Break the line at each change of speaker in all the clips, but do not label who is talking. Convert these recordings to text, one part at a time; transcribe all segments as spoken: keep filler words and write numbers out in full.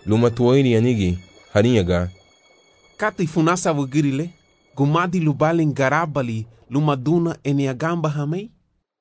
luma tuoiri anigi, harinyaga.
Kati funasa wugirile, gumadi lubalin garabali, luma duna eniagamba hamei?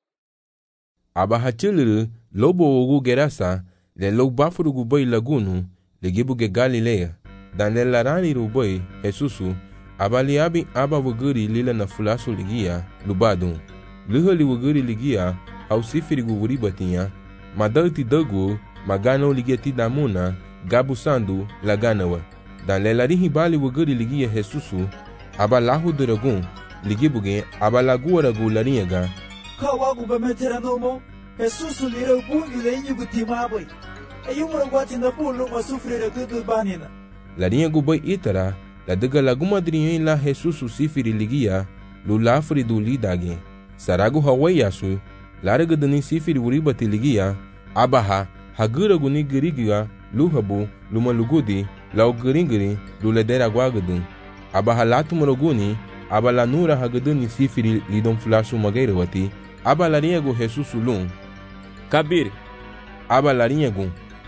Aba hachiliru, lobo ugu gerasa, le lo bafuru guboi lagunu, le gibuge Galilea, dan le larani ruboi, Jesusu, aba liabi aba wuguri lila na fulasu ligia, lubadun. Luhali wuguri ligia, au sifiri guvuri batinha, madalti dagu, magano ligeti damuna, gabu sandu, laganawa. Dan le larihi bali wuguri ligia Jesusu, aba lahu duragun, ligibuge, aba lagu ragu larinyaga.
Kawagu bemeteranomo, Jesusu lira bungi le inyu gutimabai. Ayumura gwati na pulu masufre ragudu banina.
Larinyagu bai itara, la daga lagu madrinyo la Jesusu sifiri ligia, lulafri du lidage. Saragu hawayasu, laragadani sifiri uribati ligia, abaha, haguragu ni girigia, luhabu, lumalugudi, lau giringiri, luledera guagadun. Abaha latu maroguni, aba la nura hagadani sifiri lidon flashu magairawati, aba larinyagu Jesusu lun.
Kabir.
Aba larinyagu.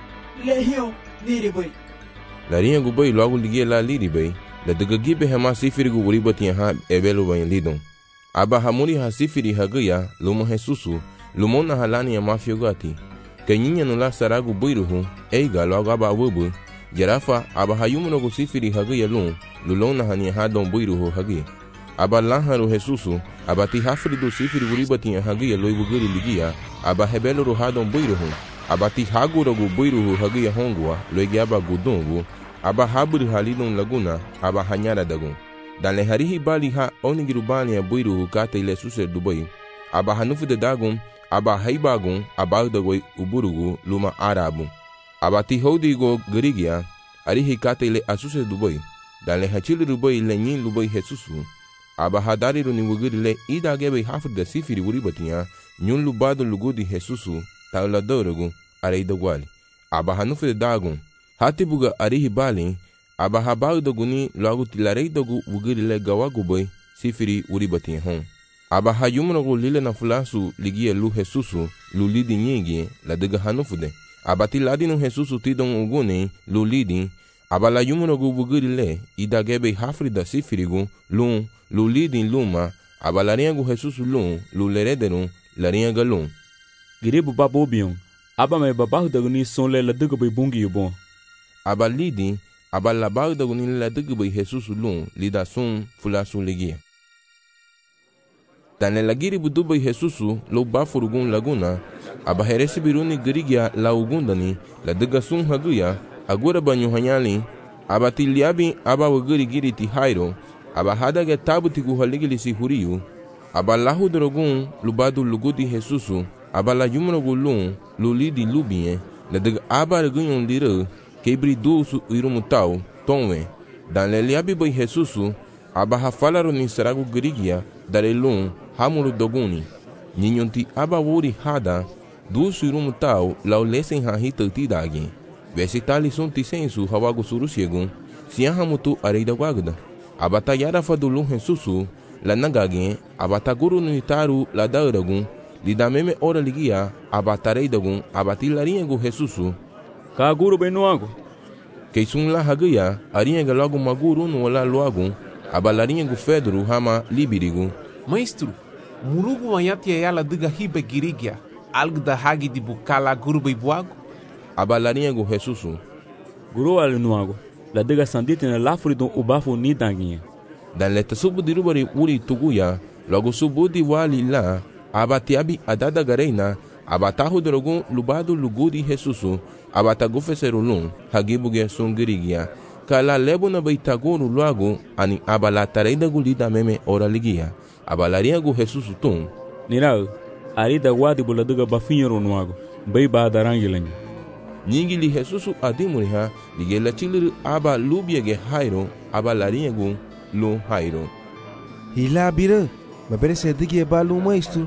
Lehion, niribai.
Larinyagu bai logo ligia la liribai, la daga gibe hema sifiri gu uribati yaha ebelu bain lidon. Aba hamuri ha sifiri hagaya, luma Jesusu, lumona halani ya mafiogati. Kanyinya nula saragu buiruhu, eiga logo aba wubu, jarafa aba hayumunogu sifiri hagaya lun, lulona hani hadon buiruhu hagi. Aba lanharu Jesusu, aba ti hafridu sifiri uribati ya hagaya loi wuguri ligia, aba hebelu hadon buiruhu, aba ti haguragu buiruhu hagaya hongwa, loigi aba gudungu, aba haburi halidon laguna, aba hanyara dagun. Dan le harihi bali ha onigirubani ya buiru kata ile suse Dubai. Aba hanufu de dagun, aba haibagun, aba dagoi uburugu luma arabu. Aba ti hodigo gerigia, arihi kata ile asuse Dubai. Dan le hachili Dubai le nyin Dubai Jesusu. Aba hadariru ni wugiri le ida gebe hafri da sifiri uribatiya, nyun lubado lugudi Jesusu, taula dorugu, arei dagwali. Aba hanufu de dagun, hatibuga arihi bali, aba habau doguni logo tilarei dogu wugiri le gawagu boy sifiri uribati hon. Aba hayumunogu lile na fulasu ligia lu Jesusu lu lidi nyigi la daga hanufude. Aba tiladinu Jesusu tidon uguni lu lidi. Aba la yumunogu wugiri le idagebe hafrida sifirigu lu lu lidi luma. Aba lariangu Jesusu lu lu lerederu larianga lu.
Giribu babobion. Aba me babahu daguni son le la daga bay bungi yubon.
Aba lidi. Aba la bagda gunin la dugbe Jesusu lun lida sun fulasu ligia. Dan la giri budube Jesusu lo bafurugun laguna, aba heresi biruni girigia la ugundani la duga sun haguya, agura banyu hanyali, aba tiliabi aba wagiri giri ti hairo, aba hadaga tabuti guhaligili si huriyu, aba lahu drogun lubadu lugudi Jesusu, aba la yumrogu lun lulidi lubie, la duga aba regunyon lira, quebri dulsu irumutau, tonwe, dan leliabi boy Jesusu, aba hafalaru ni saragu girigia, darelun, hamuru doguni, ninyonti aba wuri hada, dulsu irumutau, lau lesen hahita tidagi, vesitali sun tisensu hawagu surusiegun, siahamutu areida guagda, aba tayara fadulun Jesusu, la nagagin, aba taguru nitaru la dauragun, lidameme ora ligia, aba tareidagun, aba tilariengu Jesusu,
Kaguru benuago.
Keisun la hagaya, arinha logo maguru no la logo, abalarinha gu Fedro hama libirigu.
Maestro, murugu mayati yala diga hibe girigia, algo da hagi di bukala guru beibuago?
Abalarinha gu Jesusu.
Guru alinuago, la diga sandite na lafuri don ubafo ni danguinha.
Dan leta subu di rubari uri tuguya, logo subu di wali la, abatiabi adada gareina, abatahu drogun lubado lugudi Jesusu, abatagufeserulun, hagibuge sungirigia, kala lebo na baitaguru luago, ani abalatareda gulida meme ora ligia, abalaria gu Jesusu tum.
Nirao, arida wadi buladuga bafinho nuago, bai ba darangilenga.
Nyingili Jesusu adimuriha, ligela chiliru aba lubiege hairo, abalaria gu lu hairo.
Hilabira, maberese digie balu maestro.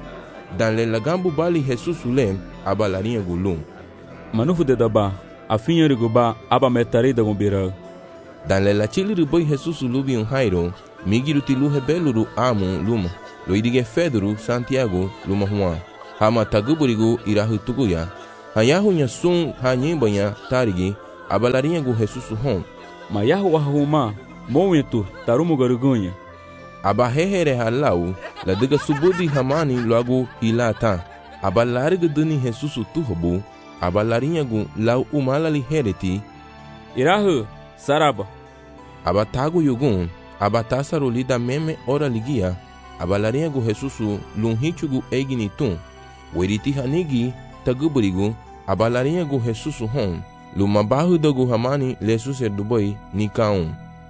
Dan le lagambu bali Jesusu lem, abalaria gu lum.
Manufu de daba, a finha ba aba metare da gombira.
Dan le la chiliru boy Jesusu lubi un hairo, migiru tilu hebeluru amu luma, lo idige Fedro Santiago luma Juan, hama taguburigu irahu tuguya, hayahu nya sun ha nyimbonya tarigi, abalarinha gu Jesus hon.
Ma yahu ahuma, momentu, tarumo garugunha.
Aba hehere halau, la diga subudi hamani logo ilata. Aba larga dani Jesus tuhobu, aba larinha gu lau umalali hereti.
Irahu, saraba.
Aba tagu yugun, aba tasaru lida meme ora ligia, aba larinha gu Jesus lunhichu gu egini tun. Weriti hanigi, taguburigu, aba larinha gu Jesus hon, luma bahu dagu hamani lesu ser dubai ni kaun.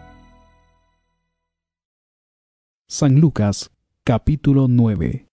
San Lucas, capítulo nueve.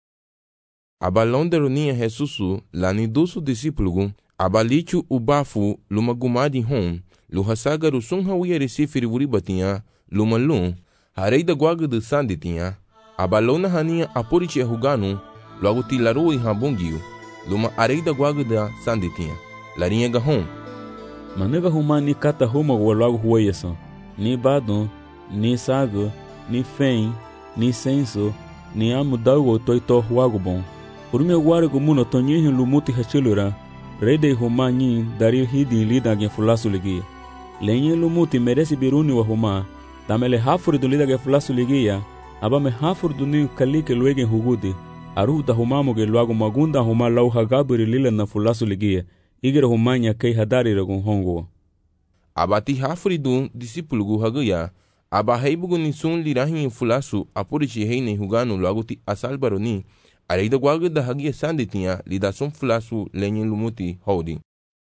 Abalonde ronia Jesusu, lani dusu discípulo, abalichu ubafu, luma gumadi hon, luhasagaru sunha wiere sifiri wuribatinha, luma lum, harei da guaga de sanditinha, abalona hania apurichi huganu, logo tilaru e rabungiu, luma arei da guaga da sanditinha, larinha gahon.
Manega huma ni kata huma wa logo hueyasan, ni badon, ni sago, ni fen, ni senso, ni amudago toito huago bom. Urme guargo muno tonyihin lumuti hachilura, rede huma nyin dari hidi lida gen fulasu ligia. Lenye lumuti meresi biruni wa huma, tamele hafuri du lida gen fulasu ligia, aba me hafuri du ni kalike luegen hugudi, aruhu da humamu ge luago magunda huma lau hagaburi lila na fulasu ligia, igere huma nya kei hadari ragun hongo.
Abati hafuri du discípulo gu haguya, aba heibugu ni sun lirahin fulasu apurichi heine huganu logo ti asalbaroni, arei da guaga da hagia sanditinha lida sun fulasu lenye lumuti holding.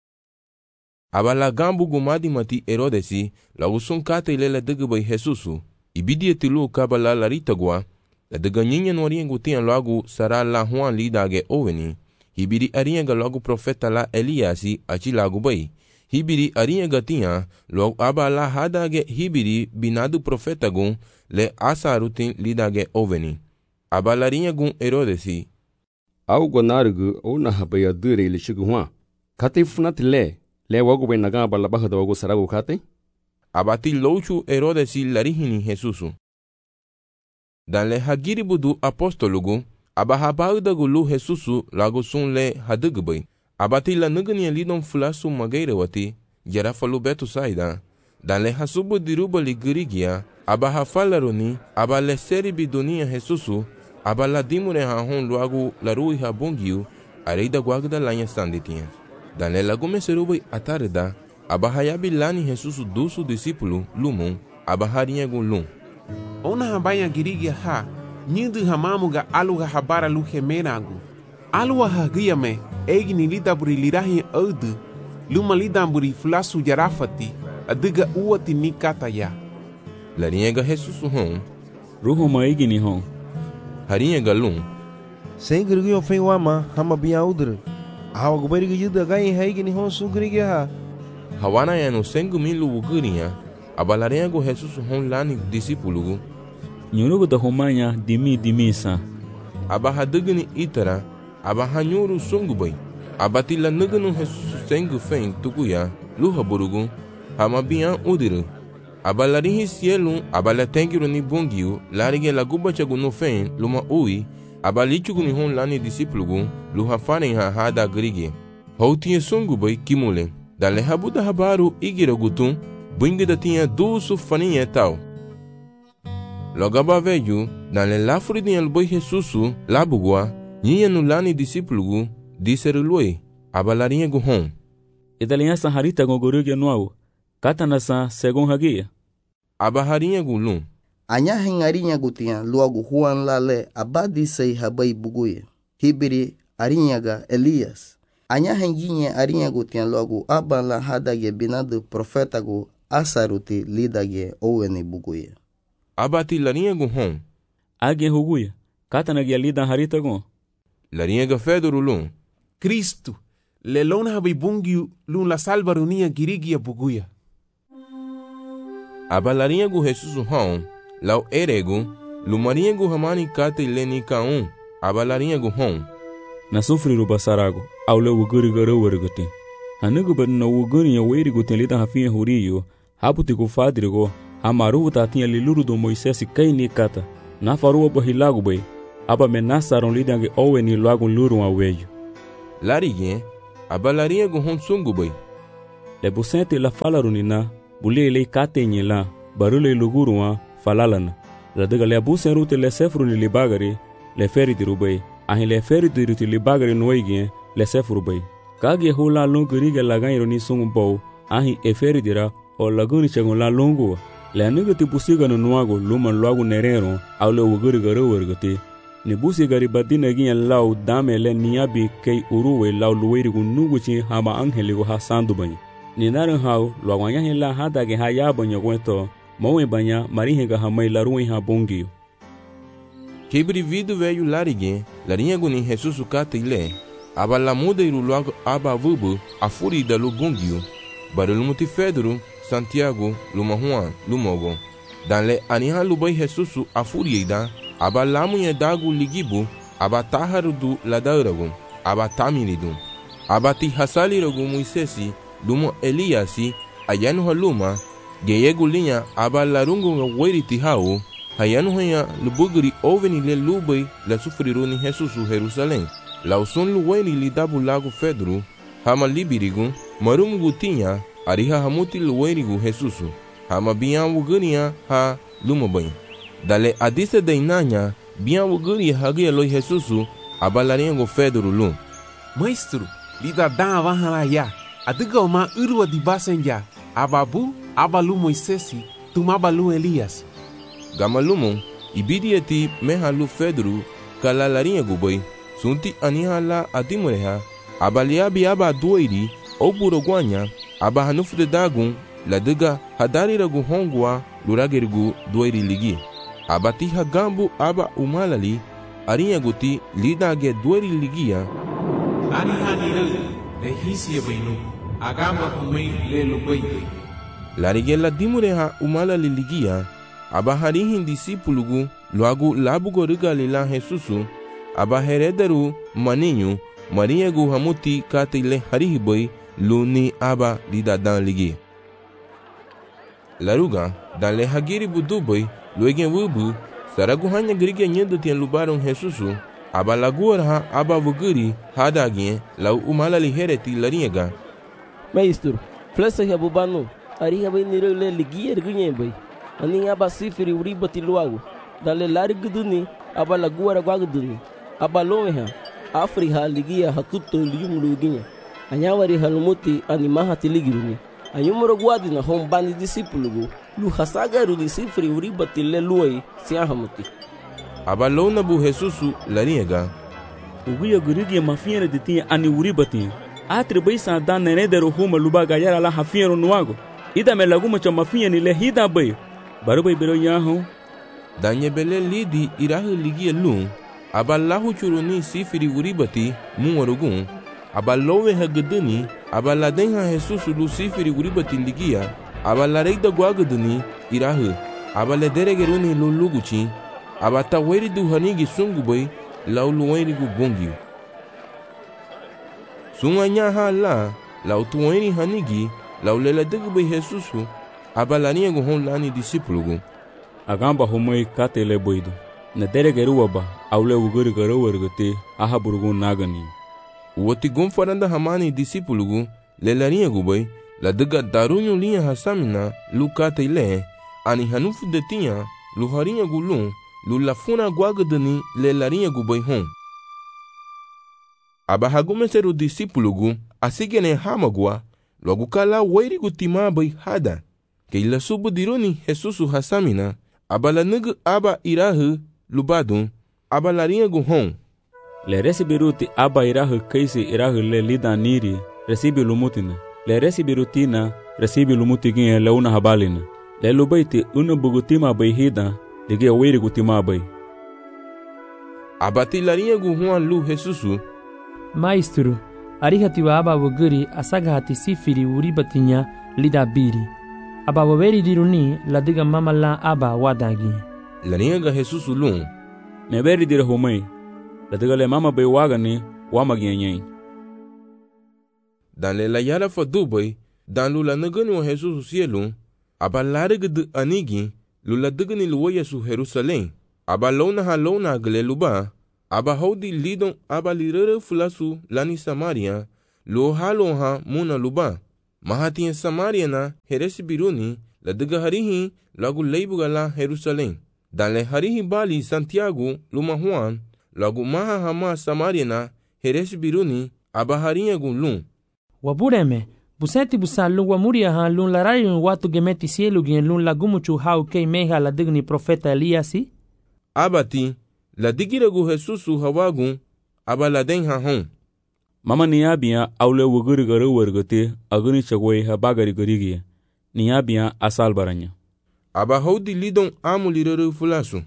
Aba la gambu gumadi mati Herodesi, logo sun kata ilela dagabai Jesusu, ibidia tilu kaba la larita gua, la daga nyinya noriengu tian logo sara la huan lidage oveni, hibiri arienga logo profeta la Eliasi achi lagu bai, hibiri arienga tian logo aba la hadage hibiri binadu profeta gun le asarutin lidage oveni. Aba larinha gun Herodesi.
Au gonargu o na habaya dure le chiguwa. Kate funat le, le wago ben naga bala bahada wago sarago kate.
Abati louchu Herodesi larihini Jesusu. Dan le hagiri budu apostolugu, aba habauda gulu Jesusu lago sun le hadugbai. Abati la nugani lidon fulasu magaire wati, jarafalu betu saida. Dan le hasubu diruba ligirigia, aba hafalaroni, aba le seri bidonia Jesusu, aba la dimure hahon luagu la rui habungiu, arei da guagda lanha sanditinha. Dan le lagume serubai atarda, aba hayabi lani Jesusu dusu discípulo, lumum, aba harinha gun lum.
Ona habaya girigia ha, nyindu hamamuga aluga habara luhe menagu. Alua hagia me, egini lidaburi lirahi audu, luma lidamburi fulasu jarafati, adiga uati nikata ya.
Larinha ga Jesusu hon,
Ruho maigini hon.
harinha ga lum.
Sem grigio fen wama, hama bia udre. Hawa gubari gida gai haigini hon su grigia ha.
Hawana ya no sengu milu ugurinha, aba larinha go Jesusu hon lani discípulo.
Nyurugo da humanya dimi dimisa.
Aba hadugani itara, aba hanyuru sungubai. Abati la nuganu Jesusu sengu fen tukuya, luha burugu, hama bia udire. Aba larinhi cielo, aba la tengiru ni bungiu, larige la guba chagu no fen, luma ui, aba lichugu ni hon lani discípulo, luha faren ha hada grige. Houtinha sungubai kimule, da le habuda habaru igira gutun, bunga tinha dusu faninha tal. Logaba veju, da le lafuri ni alboi Jesusu, labugua, ninha no lani discípulo, disseru lui, aba larinha gu hon.
Italiança harita gogorugia nuau, katanasa segun hagia.
Aba harinha gu lum.
Anya hengarinya gutia luagu huan lale abadi sei habai buguye. Hibiri arinyaga Elias. Anya henginya arinha gutia luagu abala hadage binadu profetagu asaruti lidage owene buguye.
Abati larinha gu hon.
Age huguya, katanagia lida harita gon.
Larinha ga Fedoro lum.
Cristo, lelona habai bungiu lun la salvarunia girigia buguya.
Aba larinha gu Jesusu hon, lau eregu, lumarinha gu hamani kate leni kaun, aba larinha gu hon.
Na sufri ruba sarago, au le wuguri gara warigutin. Hanugu bad na wuguri ya weri gutin lida hafinha huriyo, haputi ku fadrigo, hamaru tatinha liluru do Moisés kai ni kata. Na faruwa bahilago bay, aba menasaron lida nge owe ni lago luru wa weju.
Larige, aba larinha gu hon sungu bay.
le busente la falarunina bulie le katenye la barule luguruwa falalana la daga le busen rute le sefruni li bagari le feri dirubay ahin le feri diruti li bagari noige le sefrubay kage hula lunguri ga lagairo ni sungbo ahin e feri dira o laguni chegon la longo le nigati busiga no nuago luman luago nerero au le wuguri garo wergati ni busi gari badina gin law dame le niabi kay uruwe law luweri gu nuguchi hama angeli go ha sandu bani ni naran haw luagwanya hela hada ge ha ya banyo gwento mowe banya marihe ga ha mai laruin ha bongi
Kibri vidu veio larige larinha gu ni Jesus kata ile aba la muda iru luago aba vubu a furida lu bongio barulu muti Pedro Santiago luma Juan lumogo dan le aniha lubai Jesus a furida aba lamunye dagu ligibu aba taharu du ladauragu aba tamiridu aba ti hasalirogu Moisesi lumo Eliasi ayanu haluma geyegu linha aba larungu weriti hau hayanu hanya lubugri oveni le lubai la sufriru ni Jesus Jerusalém la usun luweni li dabu lago Pedro hama libirigu marumugu tinha ariha hamuti luwenigu Jesus hama biyan wugania ha lumo banho dale adise de inanya biyan wuguri hagi alo Jesus abalaringo Pedro lu
Maestro, lida dan avahan ya. Adiga uma urwa di basenja. Ababu, abalu Moisesi, tumabalu Elias.
Gamalumo, ibidieti mehalu Pedro kalalaringo boy. Sunti anihala adimureha abaliabi aba doiri oburo guanya aba hanufu de dagun la diga hadariragu hongwa luragerigu doiri ligi abati hagambu aba umalali arinha guti lidage doiri ligia
Ani haniru de hisia benu agamba kumei lelo boite
larigela dimureha umalali ligia aba harihin disipulugu loagu labugo rigalila Jesusu aba herederu maninho marinha gu hamuti katile harihiboi luni aba lida dan ligi laruga dan le hagiri buduboi luegen wubu saragu hanya grige nyendo tien lubaron Jesusu aba laguarha aba vuguri hadagien lau umalali hereti laringa
Maestro, flesa ya bubano ariha bai niro le ligi ergunye bai ani aba sifiri uribati luago dan le lariguduni aba laguara guaguduni abalomeha afriha ligia hakuto liyumuluginya anyawari halumuti animaha tiligiruni ayumuro guadi na hombani disipulugu lu hasagaru disifri uribati le luai siahamuti
abalona bu Jesusu laringa
uguya gurigi mafiere de tinha ani uribati atre bai sa dan nenedero huma lubaga yara la hafiero nuago ida me laguma cha mafieni le hida bai barubai bero yaho
danye bele lidi irahu ligia lu abalahu churuni sifiri uribati muwarugun abalowe hageduni abaladenha Jesus lu sifiri uribati ligia abalareida guageduni irahu abalederegeruni luluguchi abataweri du hanigi sungubai lauluweri gu bongi sunganya hala lautuweri hanigi lauleladegbai Jesus abalania gu hon lani disipulugu
agamba homoi katele boido na deregeruwa ba aule wuguri garo wergate aha burgu nagani
woti gun faranda hamani disipulugu lelarinha gubai la diga darunyo linha hasamina lukata ile ani hanufu de tinha luharinha gulun lu lafuna guagadani lelarinha gubai hon abahagumeseru disipulugu asigene hamagua logo kala wairi gutima bai hada ke ila subu diruni Jesus hasamina abala nug aba irahu lubadun aba larinha gu hon
le resibiruti aba irahu kaisi irahu le lida niri resibi lumutina le resibirutina resibi lumuti gin le una habalina le lubaiti una bugutima bai hida dige wiri gutima bai
abati larinha gu hon lu Jesusu
Maestro, arihatiwa aba wuguri asagahati sifiri uribatinya lida biri aba waweri diruni ladiga mamala aba wadagi
larinha ga Jesusu lu
me beri dire homai ladiga le mama bai wagani wamagianyai
dan le la yara fa dubai dan lu la nagani wa Jesusu cielo aba larga de anigi lu la digani lu Yesu Jerusalém aba lona ha lona gle luba aba hodi lidon aba lirere fulasu lani Samaria lo halon ha muna luba Mahatiya Samaria na heresi biruni la dega harihi lagu leibuga la Jerusalem. Dale harihi bali Santiago luma Juan lagu maha hama Samaria na heresi biruni aba harinha gun lum.
Wabureme, buseti busa lun wamuria ha lun larari watu gemeti sielu gen lun lagumuchu hau kei meha la digni profeta Eliasi?
Abati la digiragu Jesusu hawagun aba la den ha hon.
Mama niabia aule wuguri garu wargate aguni chagway ha bagari garigia. Niabia asal baranya.
Aba hodi lidon amu liraru fulasu.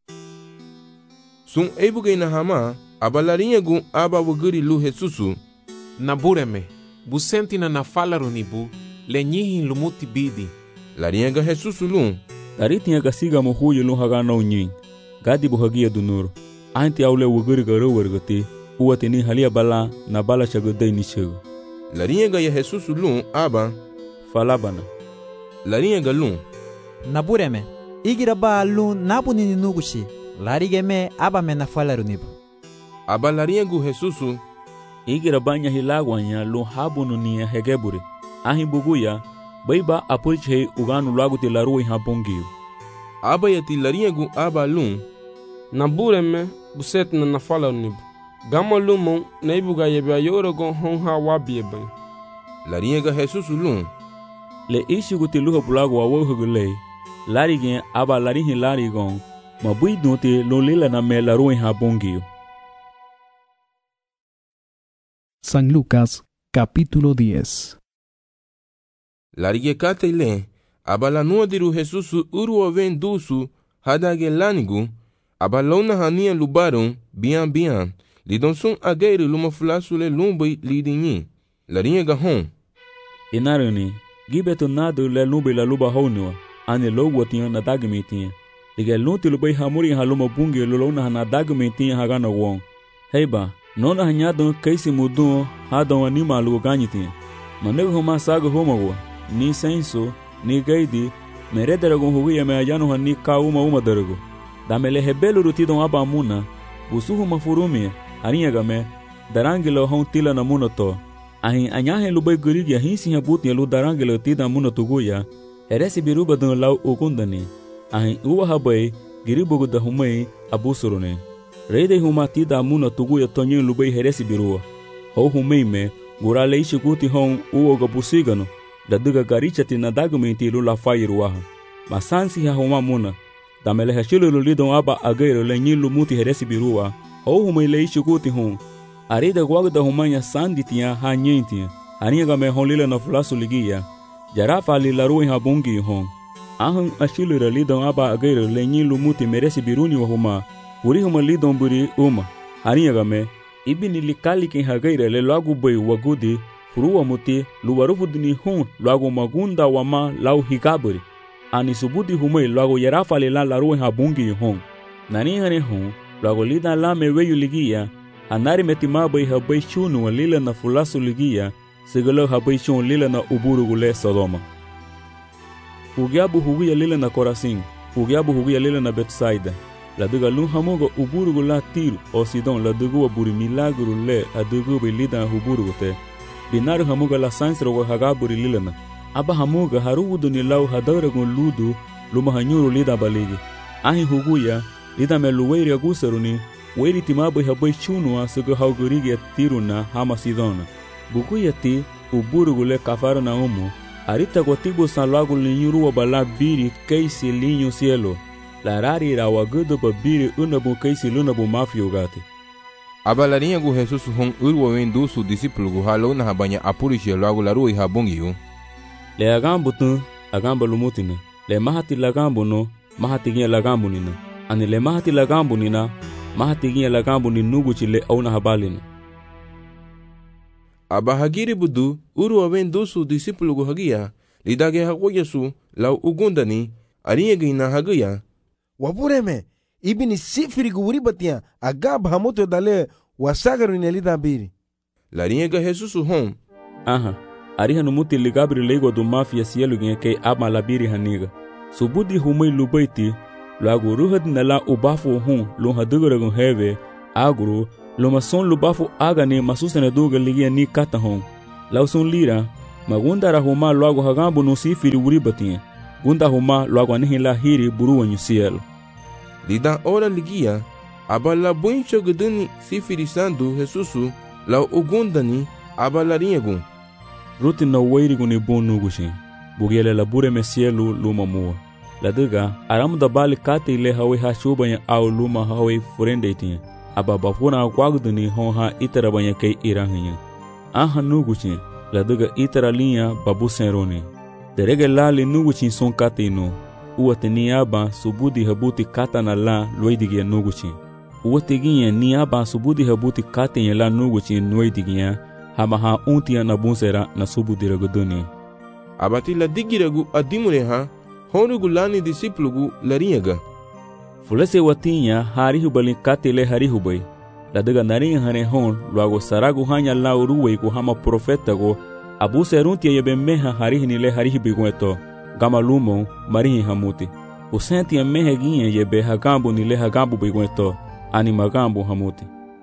Sun ebuge na hama aba larinha gun aba wuguri lu Jesusu.
Nabureme, busenti na nafalaru nibu, lenyihi lumuti bidi.
Larinha ga Jesusu lum.
Daritinha ga siga mohuyo lum haga na unyin. Gadi buhagia dunur. Anti aule wuguri garu wargate. Uatini halia bala na bala chagodai ni chego.
Larinha ga ya Jesusu lum aba.
Falabana.
Larinha ga lum.
Nabureme, igira ba lum nabuni ni nugushi. Larigeme aba me na falaru nibu.
Aba larinha gu Jesusu.
Igira banya hilagwanya lum habunu ni hegeburi. Ahi buguya, baiba apuriche uganu lagu te larui habongiu.
Aba yati larinha gu aba lum.
Nabureme, buset na na falaru nibu. Gama lumon na ibuga yebe ayoro gon hon ha wabi ebe.
Larinha ga Jesusu lum.
Le ishi guti luha bulagu wa wohugule. Lari gen aba larihi lari gon. Mabui dunte lolila na me larui ha bongiu.
San Lucas, capítulo diez.
Larige kate le, aba la nua diru Jesusu uru ven dusu hadage lanigu, aba lona hania lubaron, bian bian, lidon sun ageiru luma fulasu le lumbi lidinyi. Larinha ga hon.
Inarani, gibeto nadu le lumbi la luba honua, ane logo tinha na dagmitinha. Liga lunti lubai hamuri haluma bungi lulona na dagmitinha hagana won. Heiba, nona hanyadon kaisi mudun hadon anima lugo ganyitinha. Manego homa saga homawa, ni senso, ni gaidi, merederagon huia me ayano hani ka uma uma darago. Damele hebelo rutidon aba muna, busuhu mafurumia, harinha game, darangilo hon tila na muna to. Ahin anyahe lubai gurigi ahinsi habuti lu darangilo tida muna tuguya, heresi biruba don lau ukundani. Ahin uwa habai, giribugu da humai abusurune. Reide huma tida muna tuguya tonyin lubai heresi birua. Ho humai me, gurale ishi guti hon uwa gabusigano, da duga garichati na dagumenti lu la fairuaha. Masansi ha huma muna, damele hashilo lulidon aba agairo le nyilu muti heresi birua, ho humai le ishi guti hon. Arida guagda humanya sandi tia ha nyentia, harinha game hon lila na fulasu ligia, jarafa li la rui ha bungi hon. Ahun ashilo lidon aba agairo le nyilu muti meresi biruni wa huma, puri huma lidon buri uma, harinha game, ibini likali kin hagaira le lagu bai wagudi, furuwa muti luwarufu dini hon lagu magunda wama lau higaburi. Ani subudi humai lagu jarafa li la la rui ha bungi hon. Nani hane hon, lagu lida la me weyu ligia, anari metimaba habai chunu lila na fulasu ligia, sigalo habai chun lila na uburugule Sodoma. Hugiabu hugia lila na Korasin, hugiabu hugia lila na Betsaida. La duga lun hamuga uburugula Tiro o Sidon la dugu buri milagru le a dugu bilida huburugute. Binaru hamuga la sansro wa hagaburi lila na. Aba hamuga harudu ni lau hadaragun ludu luma hanyuru lida baligi. Ahi huguya lida me luweri agusaruni. Weri timabai habai chunua suga haugurigi tiruna hama Sidona. Bukuya ti uburugule kafaro na umu. Arita kwa tibu san lagu linyuru wa bala biri kaisi linyo cielo. La rari ra wa gudu ba biri unabu kaisi lunabu mafio gati.
Aba larinha gu Jesusu hon urwa wendu su disipulu gu halo na habanya apurishi lagu larui habungiu.
Le agambu tu, agambu lumutina. Le mahati lagambu no, mahati ginya lagambu nina. Ani le mahati lagambu nina, mahati ginya lagambu ni nugu chile au na habalina.
Aba hagiri budu uru awen su disipulu gu hagia lidage hagoya su lau ugundani arinha gina hagia.
Wabureme, ibini sifiri gu uribatia agab hamoto dale wasagaru inelida biri.
Larinha ga Jesusu hon.
Aha, ariha numuti ligabri leigo do mafia cielo ginha kei ama labiri haniga. Subudi humai lubaiti lagu ruhad na la ubafu hon lun hadugaragun heve agro luma son lubafu agane masusana duga ligia ni kata hon. Lau son lira magunda huma logo hagambu no sifiri wuri batinha gunda huma logo anihila hiri buru wanyu cielo
lidan ora ligia abala buncho guduni sifiri sandu Jesusu la ugundani abalarinha gun
ruti na wairi guni bonu gushi bugele la bure me cielo luma mua la dega aramu da bali kate ile hawe ha shubanya au luma hawe furende tinha ababa funa kwagduni honha itara banya kai irahinya aha nuguchi la dega itara linha babu senrone derege lali nuguchi son kate no uate ni aba subudi habuti kata na la loidigia nuguchi uate ginha ni aba subudi habuti kate ya la nuguchi noidigia hamaha untia na bunsera na subudi ragoduni
abati la digiragu adimure ha honrugu lani disiplugu larinhaga
fulese watinha harihu balin katele harihu bai la daga narinha hane hon luago saragu hanya la uruwe ku hama profeta go abu seruntia yebe meha harihi nile harihi bigueto gama lumo marihi hamuti usentia mehe ginha yebe hagambu nile hagambu bigueto ani magambu hamuti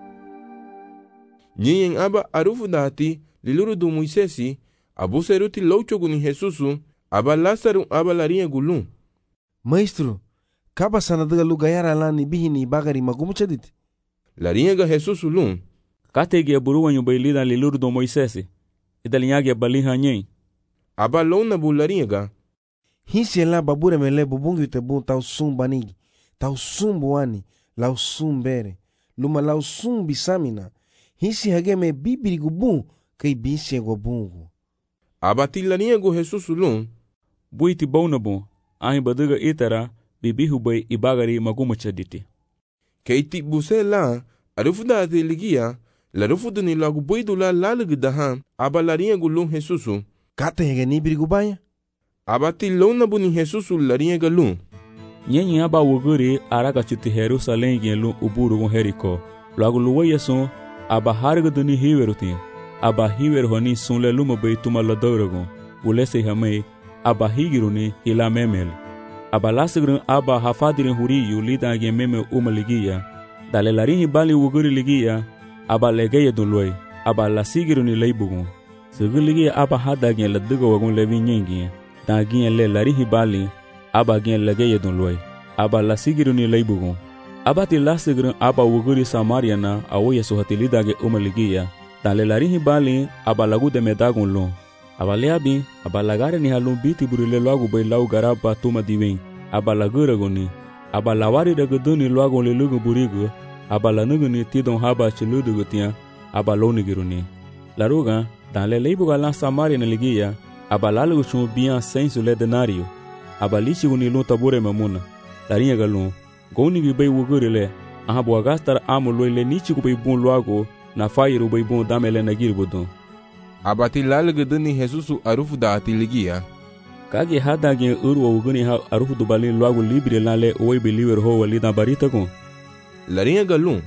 nyen aba arufu dati liluru du Moisesi abu seruti louchogu ni Jesusu aba Lázaro aba larinha gulum
Maestro, kaba sanadaga lugayara lani bihini bagari magumuchadit.
Larinha Jesusu lum
katege buru wanyu bailida liluru do Moisesi idalinhage baliha nyen
aba lona bu larinha
hinsi la babure mele bubungi te bun tau sum banigi tau sum buani lau sum bere luma lau sum bisamina hinsi hage me bibiri gubun kai binsi go bungu
aba tilarinha go Jesusu lum
buiti bauna bon ahi badaga itara bibihu bai ibagari magumuchaditi
keiti buse la arufuda de ligia la rufuda ni lagu boidu la lalugu daha aba larinha gulum Jesusu
kata hege ni birigubaya
aba tilona buni Jesusu larinha galum
nyenye aba wuguri araga chuti Jerusalém gelu uburu gon Jericó lagu luwaya son aba harga duni hiweruti aba hiwer honi sunle luma bai tuma ladawragon ulese hamei aba higiruni hila memel aba lasigrin aba hafadirin huriyu lidage meme umaligia dale larinhi bali wuguri ligia aba legeye dunloy aba lasigiruni leibugun sigiligia aba hadage ladigo wagun levi nyengi dagien le larinhi bali aba gen legeye dunloy aba lasigiruni leibugun aba ti lasigrin aba wuguri Samaria na awoye sohati lidage umaligia dale larinhi bali aba lagu de medagun lon abaleabi abalagare ni halum biti burile loagu bai lau garaba tuma diwen abalagura goni abalawari dagaduni loagu le lugu burigu abalanugu ni tidon haba chiludu gutia abaloni giruni laruga dan le leibu galan Samaria na ligia abalalu chum bian sensu le denario abalichi guni lu tabure mamuna larinha galun goni gi bai wugurile ahabu agastar amu loile nichi ku bai bun loagu na fairu bai bun damele na girbudun
abati lalugu duni Jesusu arufu da atiligia
kage hadage urwa uguni ha arufu do balin loagu libre lale oi believer ho walida barita kon
larinha galum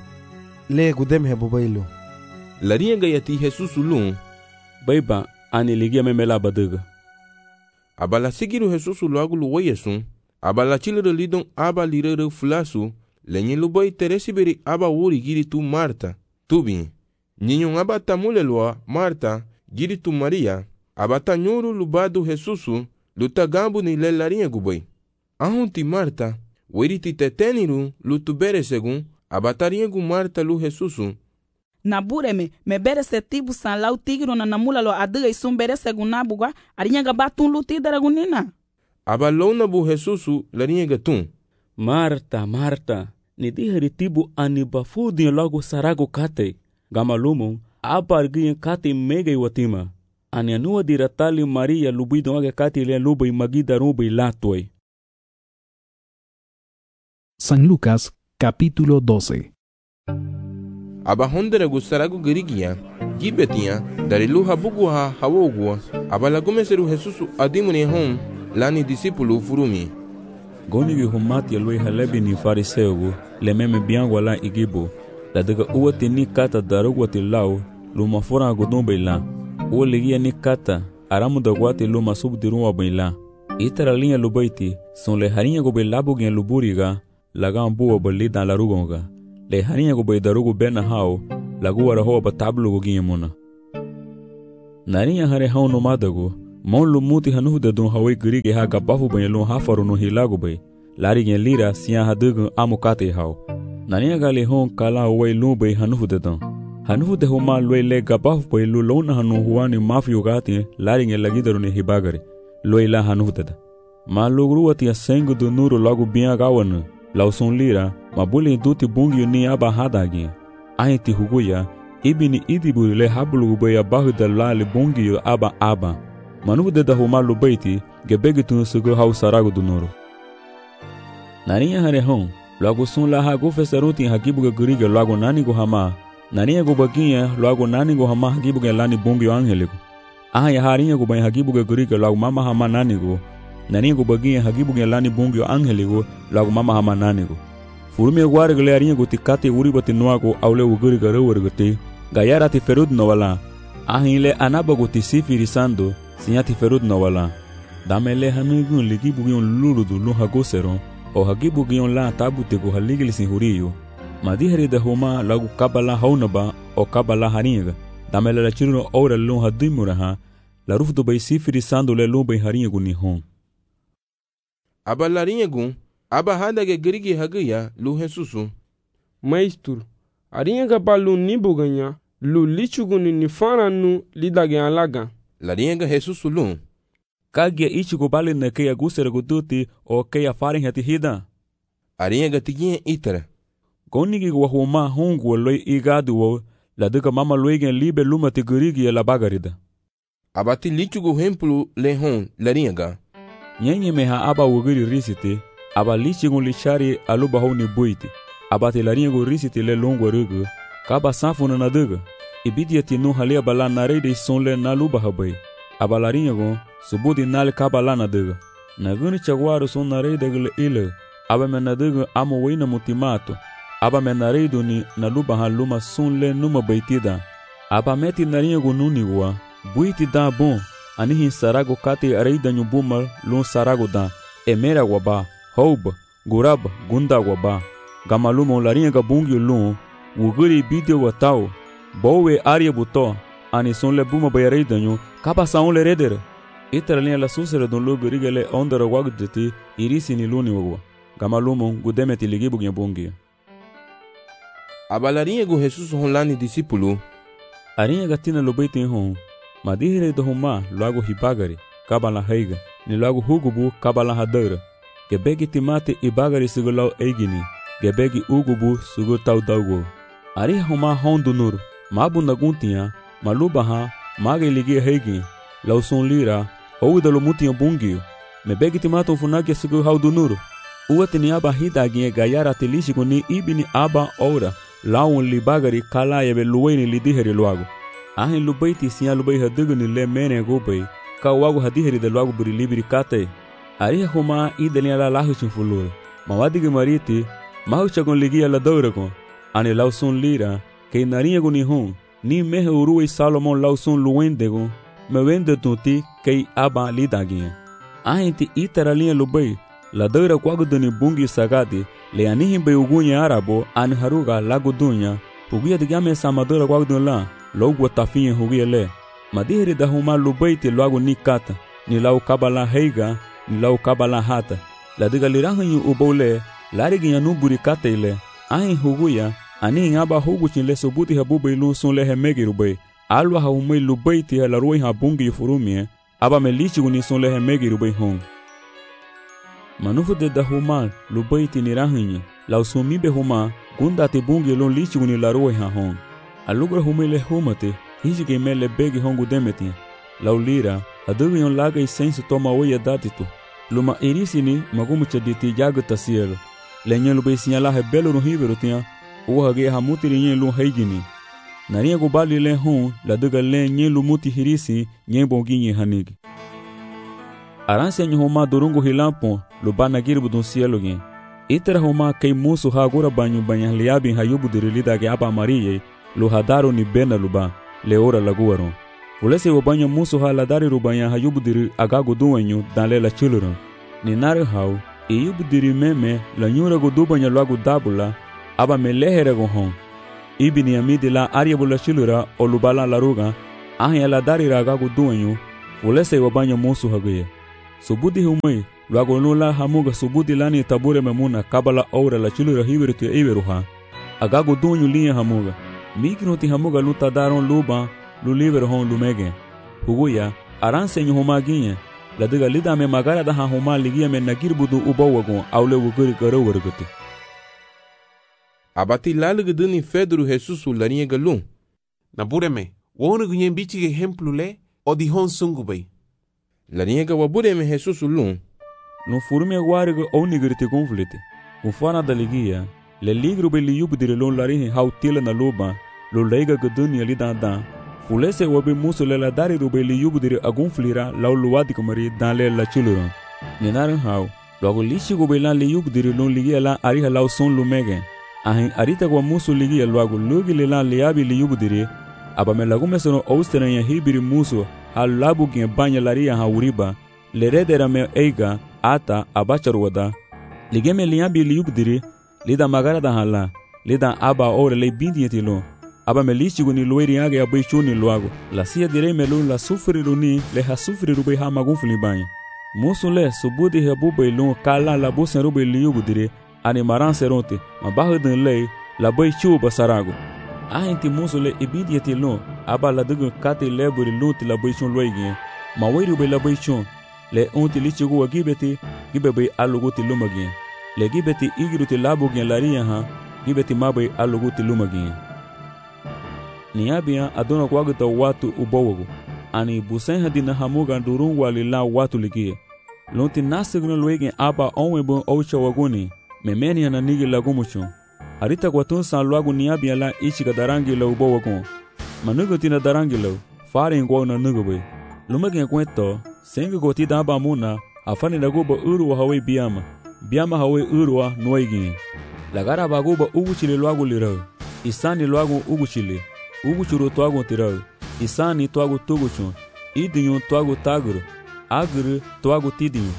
le gudem he bobailu
larinha yati Jesusu lum
baiba ani ligia memela badaga
abala sigiru Jesusu loagu luwayesun abala chilero lidon aba lirero fulasu lenye lubai teresiberi aba wuri giri tu Marta tubi ninyon aba tamule loa Marta giri tu Maria abata nyuru lubadu Jesusu lutagambu ni le larinha gubai ahunti Marta weriti teteniru lutubere segun abatarinha gu Marta lu Jesusu
na bureme me bere se tibu san lau tigiro na namula lo adiga isum bere segun na bugwa arinha gabatun luti daragunina
abalona bu Jesusu larinha gatun
Marta Marta ni dihari tibu ani bafudi logo sarago kate gamalumo apargin kati mega watima ani anua diratali Maria lubido age kati le lubai magida rubai latoi.
San Lucas capítulo doce.
Aba hondere gusaragu gerigia gibetia darilu habugwa hawogwa abala gomeseru Jesusu adimune hon lani discípulo furumi
goni wi humati aloi halebi ni fariseu le meme biangwa la igibo la daga uwati ni kata darugwati lao luma fora godon baila o ligia ni kata aramu dagwati luma subdirunwa baila itara linha lubaiti son le harinha go bailabo gen luburiga laga ambuwa bali dan la rugonga le harinha go baidarugo bena hao lagu wara ho batablo go giemona Narinha hare hão no madago, mon lu muti hanu de dun hawe giri ke ha gabafu banha lu hafaru no hilago bay. Lari gen lira siya hadugun amukate hau. Narinha gale hon kala hawe lu bay hanu de dun. Hanu de huma lue le gabafu bay lu lona hanu huani mafio gati lari gen lagidaru ne hibagari. Lue la hanu de da. Ma lugru atia sengu do nuro logo binha gawana. Lau son lira, ma buli duti bungi ni aba hadagi. Ahiti huguya, ibini idiburi le hablu ubaya bahu da lali bungi aba aba. Manu de da huma lubaiti, gebegi tu sugu hau sarago do nuro. Narinha hare hon, logo son la hago fesaruti hagibuga guriga logo nani go hama. Narinha go baginha, logo nani go hama hagibuga lani bungi angeligo. Aha ya harinha go bani hagibuga guriga logo mama hama nani go. Narinha go baginha hagibuga lani bungi angeligo logo mama hama nani go. Furume guarda galerinha go tikate uribati noago aule uguriga rewargate. Gayara ti ferud no wala. Ahinle anaba go tisifiri sando, sinyati ferud no wala. Damele hanugun ligibugi on luludu lu hago seron. O hagibugi on la tabute go haligili sin huriyo. Madihari da homa lagu kabala haunaba o kabala haringa. Damele la chiruno ora lu hadimuraha. La rufdo bay sifiri sando le lu bay haringa gu nihon.
Aba larinha gun, aba hada ge grigi hagaya lu hensusu.
Maestro, arinha gaba lu nibu ganha, lu lichuguni nifana nu lidage alaga.
Larinha ga hensusu lu.
Kagia ichigo bali na keia gusera guduti o keia farin hati hida.
Arinha ga tiguinha itara.
Gonigi go huma hongu loi igadu o la duka mama loigen libe luma ti gurigi la bagarida.
Abati lichugo hemplu le hon larinha ga.
Nyenye meha aba wugiri risiti, aba lichigo lichari aluba honi buiti. Abati larinha go risiti le longo rugu, kaba sanfuna na duga. Ibidia tinu halia bala narede sonle na luba habai. Aba larinha go subudi nal kabala na duga. Naguni chagwaru son narede gule ile. Aba me na duga amo wina mutimato. Aba me naredo ni na luba ha luma son le numa baitida. Aba meti narinha go nuni gua. Buiti da bon. Anihin sarago kate areida nyubumal lun sarago da. Emera waba. Houba. Gurab. Gunda waba. Gamaluma larinha gabungi lun. Wuguri bidio watao. Bowe aria buto. Ani son le buma bayareida nyu. Kaba saun le redere. Itara linha la susera don lugu rigele ondara wagdeti. Irisi ni luni wagwa. Gamaluma gudemeti ligibu gyabungi.
Aba larinha go Jesus honlani discípulo.
Arinha gatina lobeite hon. Madihire do huma logo hibagari. Kabala heiga. Ni logo hugubu kabala hadara. Gebegi timate ibagari sugulau eigini. Gebegi ugubu sugutau daugo. Ari huma hon do nur. Mabu naguntinha. Malubaha. Maga ligi heigi. Lauson lira. Ou da lomutinha bungio. Mebegi timate funaki sugu hau do nur. Uatini aba hidaginha gayara telishigo ni ibini aba ora. Laun libagari kala yebe luweni lidiheri luago. Ahin lubaiti siya lubai hadugani le mene gobay. Ka wago hadiheri de luago buri libiri kate. Ariha huma idalina la lahu chinfulure. Mawadigi mariti. Mahu chagon ligia la dauragon. Ani lauson lira. Kei narinha go ni hon. Ni mehe uruwe Salomon lauson luwendegon. Me wende tunti kei aba lidaginha. Ahin ti itara linha lubai. La daura quagudani bungi sagadi. Le anihin be ugunha arabo an haruga lagudunya. Uguia de game samadora quagudun la. Logo tafinha huguia le. Madiheri da huma lubaiti logo ni kata. Ni lau kabala heiga. Ni lau kabala hata. La diga lirahanyu ubole. Lariginha nuburi kata ile. Ahin huguia. Anihin aba huguchin le subuti habuba ilu sun le hemegi rubai. Alwa ha umai lubaiti la ruin habungi yufurumie. Aba melichigu ni sun le hemegi rubai hon. Manufu de da huma lubaiti ni rahinha. Lau sumibe huma. Gunda te bungi lon lichigu ni la ruin ha hon. Alugra humele humate, hijige mele begi hongu demeti. Laulira, adugi yon laga isensu toma oia datitu. Luma irisini magumu chaditi yaga tasielo. Lenyen lube sinyala he belo no hibero tia, uha ge hamutiri nyen lu heigini. Narinha gubali len hon, la duga len nyen lumuti hirisi, nyen bongi nyen hanigi. Aranse nyen homa durungu hilampon, lubana girbu dun sielo gen. Itera homa kei musu hagura banyu banyan liabin hayubu dirilida ge aba mariye, lo hadaru ni bena luba leora laguaron. Ulese wabanya musu ha ladari rubanya hayubudiri agago duenyo danle la chuluron. Ni nare hau e yubudiri meme la nyura go dubanya lagu dabula aba melehere go hon. Ibini amidi la ariabula chulura o lubala laruga Ahin ela dari ragagu duanyo, fulese wabanya musu hagaya. Subudi humay, luago nula hamuga subudi lani tabure memuna kabala aura la chilura hiberu tu iberuha. Agagu duanyo linha hamuga. Miknuti hamuga luta daron luba, lu liberu hon lumege. Huguya, aransenyo humaginha. La diga lida me magara da huma ligia me nagir budu ubawagon aule wuguri garo warguti.
Abati lalugu duni Fedru Jesusu larinha galum.
Na bureme, wonu gunyen bichi exemplu le, o di hon sungu bay.
Larinha ga wabureme Jesusu lum.
No furume guarigo ou nigriti confliti. Ufana da ligia, le ligru be liubu dire lon larinha hautila na luba, lo leiga guduni ali dan. Fulese wabe muso le la dari rube li yubu dire agun flira lau luwadi kumari dan le la chuluran. Ninaran hau, logo lishi gobe lan li yubu dire lon ligi lan ariha lau son lumege. Ahin arita kwa muso ligi logo lugi le lan liabi li yubu dire, aba me lagu mesono austera ya hibiri muso hal labu gen banya laria ha uriba, le redera me eiga ata abacharwada. Lige me liabi li yubu dire, lida magara da hala, lida aba ore le bindi yetilo. Aba me listigo ni loiri aga ya beichuni loago. La sia direi melu la sufriru ni le ha sufriru be ha magun flibanha. Musu le subudi hebu beilun kala la busen rube liubu dire ani maran seronte ma bahudun lei la beichu basarago. Ahinti musu le ibidieti lun aba la dugun kate leburi lunti la beichun loigin ma weiru be la beichun le unti listigo wa gibeti gibebe aluguti lumagin le gibeti igiruti labugin laria ha gibeti mabe aluguti lumagin. Niabia adona kwagta watu ubowago ani busen hadina hamuga durun walila watu ligie lonti nasigno loegen aba onwebo ocha wagoni memeni na nigi lagumucho harita kwatun san lwagu niabia la ichiga darangi lo ubowago manugo na darangi lo fare ngwa na nugobe lumegen kwento sengi goti daba muna afani nagoba uru hawe biama biama hawe uru noigi lagara bagoba uguchile lwagu liro isani lwagu uguchile Uguchuru toago tirau, isani toago toguchon, idinho toago tagro, agro toago tidinho.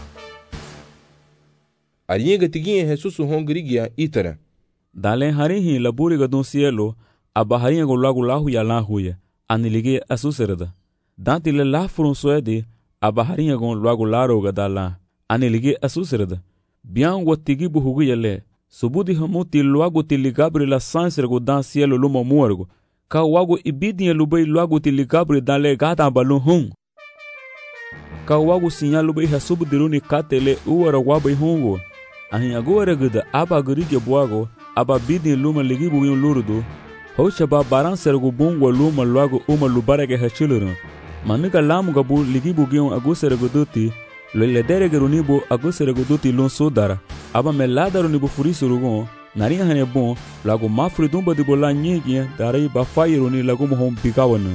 Arinha gatiguinha Jesusu hongrigia itara.
Dalen harihi laburiga don cielo, abaharinha go lago lahu ya lahuya, anilige asuserada. Dante le la furun suede, abaharinha go lago laroga dala, anilige asuserada. Bian watigibu huguya le, subudi hamuti luago tiligabre la sansrego dan cielo luma muergo. Ka wago ibidinha lubei logo tiligabre dan le gata balun hung. Ka wago sinha lubei hasubu diruni katele uara wabai hungo. Ahin agora gada aba gurige buago, aba bidin luma ligibu yun lurudu. Hocha ba baran sergo bungwa luma logo uma lubarege hachilurun. Manuka lamu gabu ligibu gion agusere goduti, lo le derege runibu agusere goduti lun sudara. Aba me ladaro nibu furisurugon. Narinha hane bon, lago mafri dumba de bola nyingi darai ba fairu ni lago mohom picawana.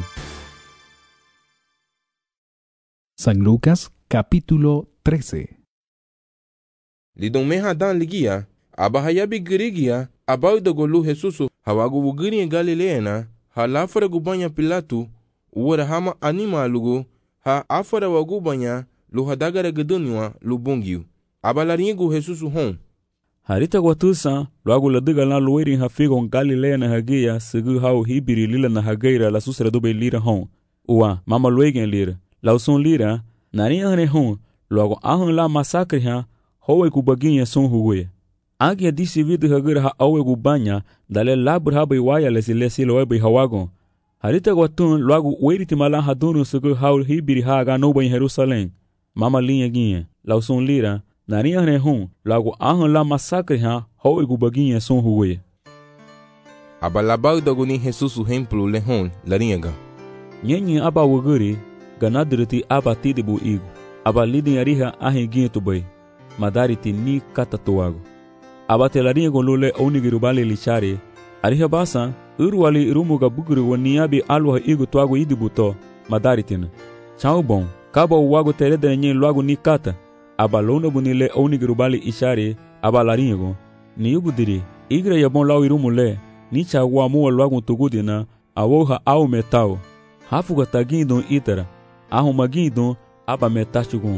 San Lucas, capítulo trece.
Lidon meha dan ligia, abahayabi girigia, abau da golu Jesusu, hawagu wugiri Galileana, ha lafara gubanya Pilatu, uwara hama anima lugu, ha afara wagubanya, lu hadagara gedunwa, lu bungiu. Abalaringu Jesusu hon.
Harita watusa, logo la diga la loiri ha figon Galilea na hagia, segu hau hibiri lila na hageira la susra dobe lira hon. Ua, mama loegen lira, la son lira, narinha hane hon, logo ahon la masakre ha, hoe kubaginha son hugue. Agia disi vidu hagira ha awe gubanya, dale labur habe waya lesi lesi loebe hawagon. Harita watun, logo weiriti mala hadunu segu hau hibiri haga noba in Jerusalém. Mama linha ginha, la son lira, narinha hane hon, logo ahon la masakre ha, hoe kubaginha son hugue.
Abalabau doguni Jesusu hemplu le hon, larinha.
Nyenye aba wuguri, ganadiriti aba tidibu igu. Aba lidin ariha ahin ginha tubay. Madariti ni katatuago. Aba telarinha golule onigirubale lichari. Ariha basa, urwali rumuga buguru waniabi alwa igu tuago idibuto, madaritina. Chau bon, kaba uwago teredere nyen luago ni kata. Aba lona bunile onigirubale ishari, aba larinha go. Ni yubudiri, igre yabon lau irumule, ni chagua mua luago tugudina, awoha au metao. Hafuga tagindon itara, ahuma gindon, aba metachugun.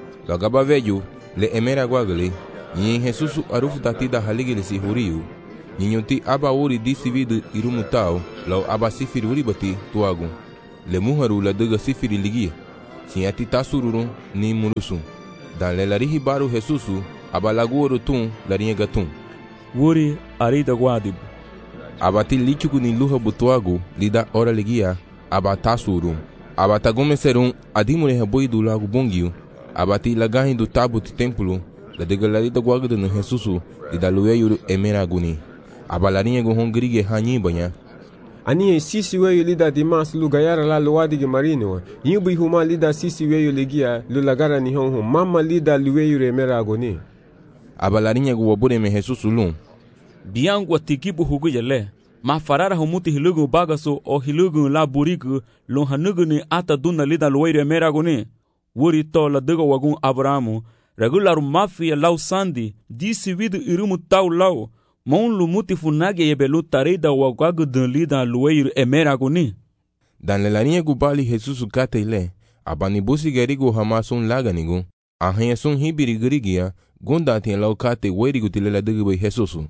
Logaba veju, le emera guagli, yin Jesusu arufu tatida haligili si huriu, Ninyuti aba uri disividu irumutao, lau aba sifiri uri bati tuagu. Le muharu la dega sifiri ligia. Sinyati tasururun ni murusun. Dan le larihi baru Jesusu, aba laguoru tun larinha gatun.
Wuri arida guadibu.
Aba ti lichugu ni luha butuagu, lida ora ligia, aba tasurun. Aba tagume serun, adimure haboi du lagu bongiu. Aba ti lagahin du tabu ti templo, la dega larida guagadu no Jesusu, lida lueyuru emeraguni. Aba larinha gu hongirige hanyi banya.
Ani sisi weyo lida dimas lu gayara la luwadi ge marino. Yubi huma lida sisi weyo legia lu lagara ni honho. Mama lida luweyo remera agoni.
Aba larinha gu wabure me Jesusu lum.
Biangu atikibu hugu yale. Ma farara humuti hilugu bagaso o hilugu la burigu lu hanugu ni ata duna lida luweyo remera agoni. Wuri to la dega wagun Abrahamu. Regularu mafia lau sandi. Disi vidu irumu tau lau. Mon lumuti funage yebelu tarida wagagu den lida luweir emeraguni.
Dan le larinha gu bali Jesusu kate ile, abani busi gerigu hamasun laganigu, ahanya sun hibiri gerigia, gunda tien lau kate weirigu tilela digibu Jesusu.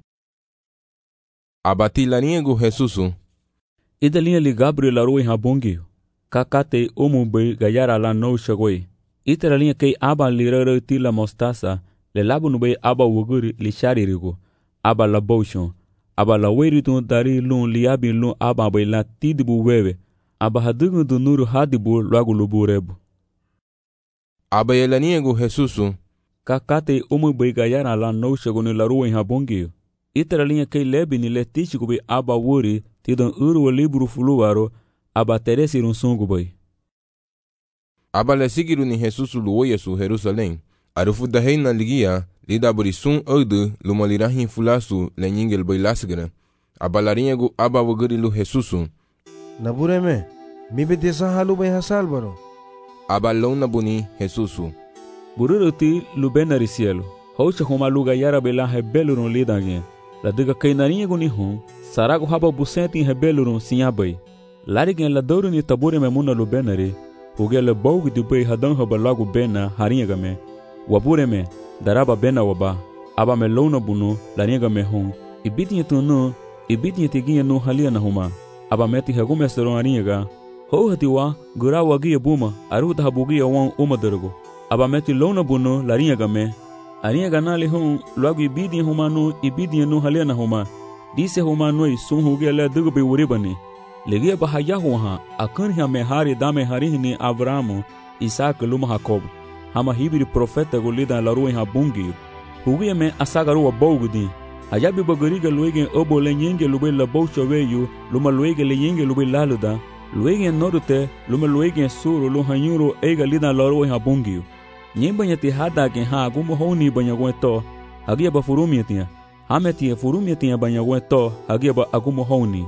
Abati larinha gu Jesusu.
Ida linha li Gabriel aroi habongi, kakate omu be gayara la no shagoi. Ita la linha kei aba lirere tila mostasa, le labu nube aba wuguri li sharirigu. Aba la boshon, aba la weiritun dari lun liabi lun aba bai la tidibu wewe, aba hadugu du nuru hadibu lagu lubu rebu.
Aba yelania gu Jesusu.
Kakate umu bai gayara la no shaguni la ruwen habongi. Itara linha kei lebi ni le tishiku bai aba wuri tidon uru wa liburu fuluwaro, aba teresi run sungu bai.
Aba le sigiru ni Jesusu luoye su Jerusalem, arufu dahei na ligia, lida buri sun ode luma lirahin fulasu le nyingel bai lasgana. Aba larinha gu aba wagari lu Jesusu.
Nabureme, mi betesa halu bai hasal baro.
Aba launa buni Jesusu.
Bururuti lu benari cielo. Houcha huma luga yara bela hebelurun lidange. La diga kainarinha gu ni hum, saragu haba busenti hebelurun sinyabai. Larigen la doru ni tabure memuna lu benari, huge le baugu di bai hadan haba lagu bena harinha game. Wabureme, daraba bena waba, aba me lona bunu, la niega me hon, ibitinha tu no, ibitinha teginha no halia na huma, aba meti hegume seron arinha, ho hatiwa, gura wagia buma, aruta habugia wan uma dergo, aba meti lona bunu, la niega me, arinha na le hon, logo ibitinha huma no, ibitinha no halia na huma, dise huma no sun hugia le dugo be uribani, legia bahaya huha, akanha me hari dame harihni Abrahamu, Isaac luma Jacob. Hama hibiri profeta golida la ruwen habungi. Hugia me asagaru wa bogudi. Ayabi bagariga luegen obo le nyenge lube la boucha weyu, luma luege le nyenge lube laluda, luegen norute, luma luegen suru lu hanyuru ega lida la ruwen habungi. Nyemba nyati hada ke ha gumo honi banya gweto, hagia ba furumi yatia. Hameti furumi yatia banya gweto, hagia ba agumo honi.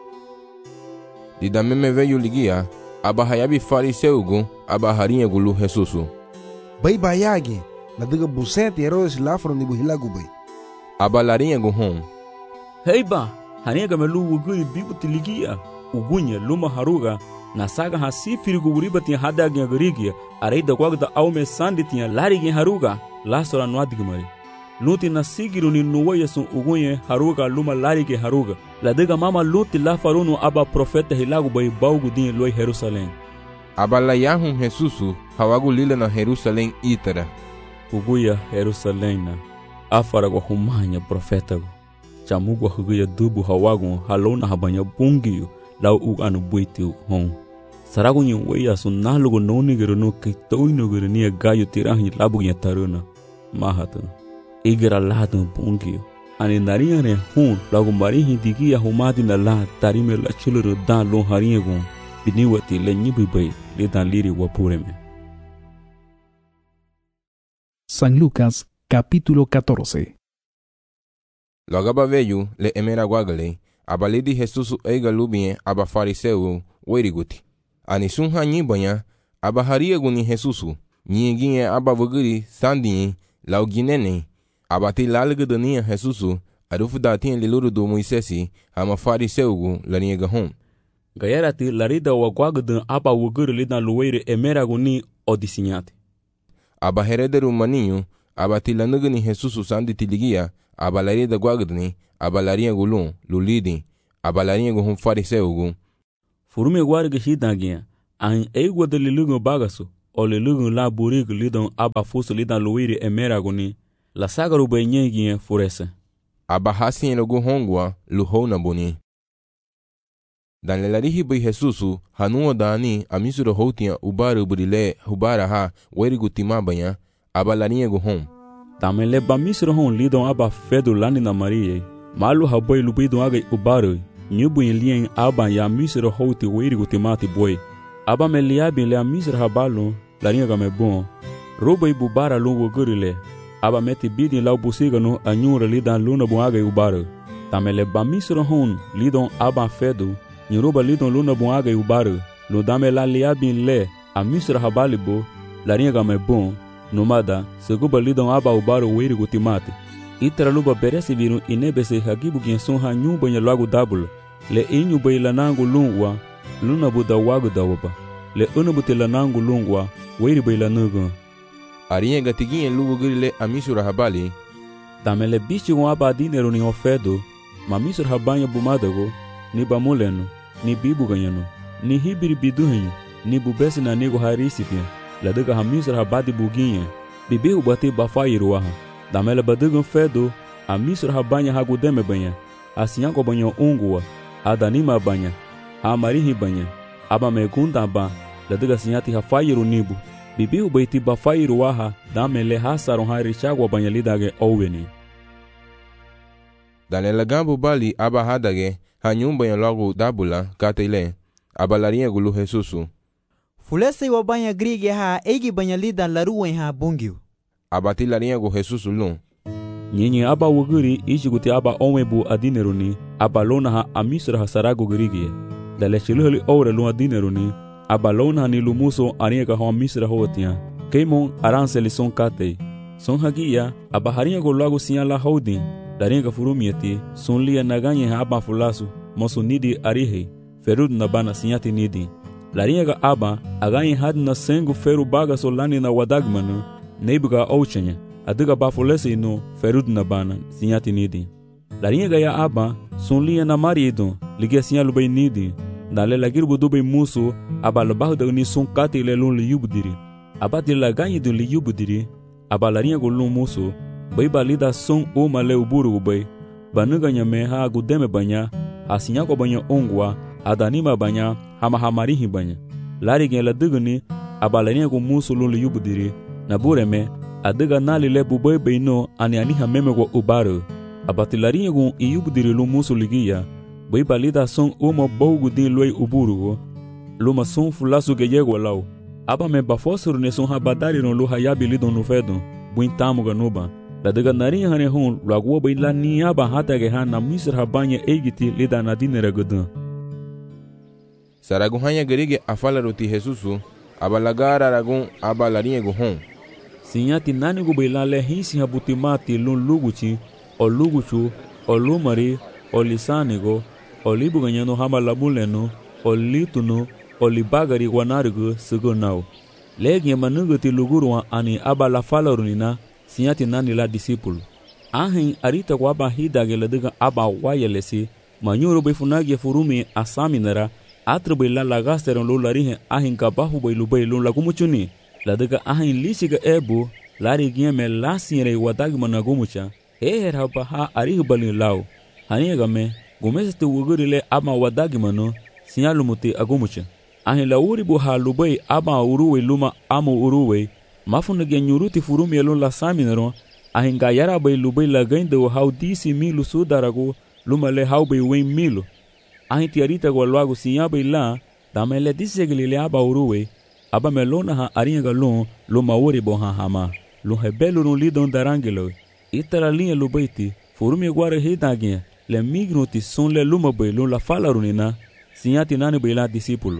Dida meme veyu ligia, aba hayabi fariseugu, aba harinha gulu Jesusu.
Bai bayage, la diga busete Herodes lafro ni buhilagu bai.
Aba larinha gu hon.
Heiba, harinha gamelu wuguri bibu tiligia, ugunya luma haruga, na saga hasifiri gu uribati hadagia garigia, areida kwagda aume sanditia larigi haruga, lasora nwadigmari. Luti na sigiru ni nuwaya sun ugunye haruga luma larigi haruga, la diga mama luti lafarunu aba profeta hilagu bai baugu din loi Jerusalem.
Aba la yahum Jesusu, hawagu lila na Jerusalem itara.
Uguya Jerusalem na, afara gwa humanya profeta go. Chamugu huguya dubu hawagu halona habanya bungiyo, lau uganu buiti hon. Saragu nyi weya sun nalugu noni gero no kitoino gero niya gayo tirahi labu nya taruna. Mahata. Igira ladun bungiyo. Ani nariya ne hon, lagu marihi digiya humadi na la tarime la chuluru dan lon hariya gon. Biniwati le nyibi bai le dan liri wapureme.
San Lucas, capítulo catorce.
Logaba veyu le emera guagale, abalidi Jesusu eiga lubien aba fariseu weiriguti. Anisun hanyi banya, aba haria guni Jesusu, nyinginye aba vuguri sandinyi, lau ginene, abati lalgudania Jesusu, arufu datien liluru do Moisesi, ama fariseu gu la niega hon.
Gayarati larida wa guagudun aba wuguri lidan luweire emera guni odisinyate.
Aba herederu maninho, aba tilanugani Jesusu sandi tiligia, abalaria da guagdni, abalaria gulun, lulidi, abalaria guhum fariseugu.
Furume guarga hidagia, an egwa de lilugo bagasu, o lilugo la burig lidon aba fuso lidan luiri emeraguni, la sagaru benyegie furese.
Aba hasien logu hongwa, luhona boni. Dan lelarihi bai Jesusu, hanuo dani, amisuro hotia ubaru burile hubara ha, werigu timabanya, abalaria guhom.
Tamele ba misro hon lidon aba fedu lani na Marie, malu haboy lubidon aga ubaru, nyubu lien aba ya misro hoti werigu timati boy. Aba me liabi le misro habalu, laringa game bon. Roba ibu bara lungo gurile, aba meti bidi lau busiga no anyura lidan luna bon aga ubaru. Tamele ba misro hon lidon aba fedu, nyuruba lidon luna bon aga ubaru, lo dame la liabi le a misro habalibo, laringa game bon. Nomada, seguba lidon aba ubaru weri gutimate. Itara luba beresi viru inebese hagibu genson ha nyumba nya lagu dabul. Le inyu bay lanangu lungwa, luna buda wagu dawaba. Le unubuti lanangu lungwa, weri bay lanugu.
Arinye gatigin lugu grile amisura habali.
Tamele bichi gwa aba dinero ni ofedo, ma misura habanya bumadago, ni bamulenu, ni bibu ganyano, ni hibiri biduhenyo, ni bubesi na nego harisitia. La dega hamisra habadi buginha, bibi ubati bafairuaha. Damela badugan fedo, a misra habanya hagudeme banha, a sinhaco banho ungua, a danima banha, a marihi banha, a bamegunda ba, la dega sinhati hafairu nibu, bibi ubati bafairuaha, damele hasaron harichagua banha lidage oweni.
Danela gambo bali aba hadage, hanyumba ya logo dabula, katele, abalaria gulu Jesusu.
Fulese wa banya grige ha egi banya lidan laruwen ha bungiu.
Abati larinha go Jesus lun.
Nyinyi aba wuguri ishi guti aba onwebu adineruni, aba lona ha amisra ha sarago grige. Dale chiluheli ore lun adineruni, aba lona ni lumuso arinha ha amisra hotia. Keimon aranseli son kate. Son hagia, aba harinha go lago sinya la houdin. Darinha furumieti, son lia naganye ha aba fulasu, moso nidi arihe, ferud nabana sinyati nidi. Larinha aba, aganhe had na sengu feru baga solani na wadagmanu, neibuga ouchenye, adiga bafulese ino ferud na bana, sinyati nidi. Larinha ya aba, sunlia na marido, ligia sinya lubay nidi, dale lagir budubay musu, aba labahu dagni sun kati lelun li yubdiri. Aba di laganhe dun li yubdiri, aba larinha gulun musu, bay balida sun uma le uburu ubay, banuga nyame ha gudeme banya, ha sinyako banya ongwa, adanima banya, hama hamarihi banya. Lari gen la dugni, abalania go musulun li yubudiri, na bureme, adiga nali le bubay beino ani aniha meme go ubaru. Abatilarinha go iyubudiri lu musuligia, bay balida son uma bogu din loy uburu, luma son fulasu ge yego lau. Aba me bafosuru ne son habadari no lu hayabi lidon no fedon, buin tamu ganuba. La diga narinha hane hon, lagwo bay la niaba hata ge han na misr habanya egiti lida na dinere gudun.
Saraguhanya gerige afala roti Jesusu, abalagara ragun abalarinha guhon.
Sinyati nani gubailale hisi habutimati lun luguchi, o luguchu, o lumari, o lisanigo, o libuganyano hamalabuleno, o litunu, o libagari guanarigu sugunau. Legia manugati lugurwa ani abala falarunina, sinyati nani la disipulu. Ahin arita kwa aba hidage ladiga aba wayelesi, manyuru befunagi furumi asaminara, atru la lagasteron lo larihe ahin kabahu bay lubay lo lagumuchuni ladaga ahin lisiga ebu lari gieme lasire wadag managumucha eher haba ha arih balin law haniga me gumeste wugurile ama wadag mano sinyalumuti agumucha ahin lawuri bu ha lubay ama uruwe luma amu uruwe mafunage nyuruti furumi lo la saminero ahin gayara bay lubay lagaindo how disi milu sudarago luma le how bay wen milu. Ahin tiarita go luago sinyaba ila, damele disegli aba uruwe, aba melona ha arinha galon, lo maori bo ha hama, lo hebelo no lidon darangelo. Itala linha lo baiti, furumi guare hidaginha, le mignuti son le luma bay lo la falarunina, sinyati nani bayla discípulo.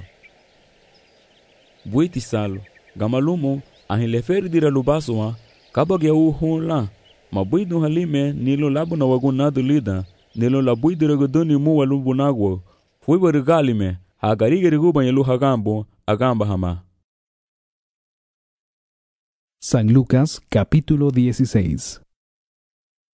Buiti salo, gamalumo, ahin le ferdira lo basoa, kabage u hon la, ma buidun halime nilo labo na wagunado lida, nelo la buidira godoni mu walu bunagwo foi barigalime hagariga riguba yelu hagambo agamba hama.
San Lucas capítulo dieciséis.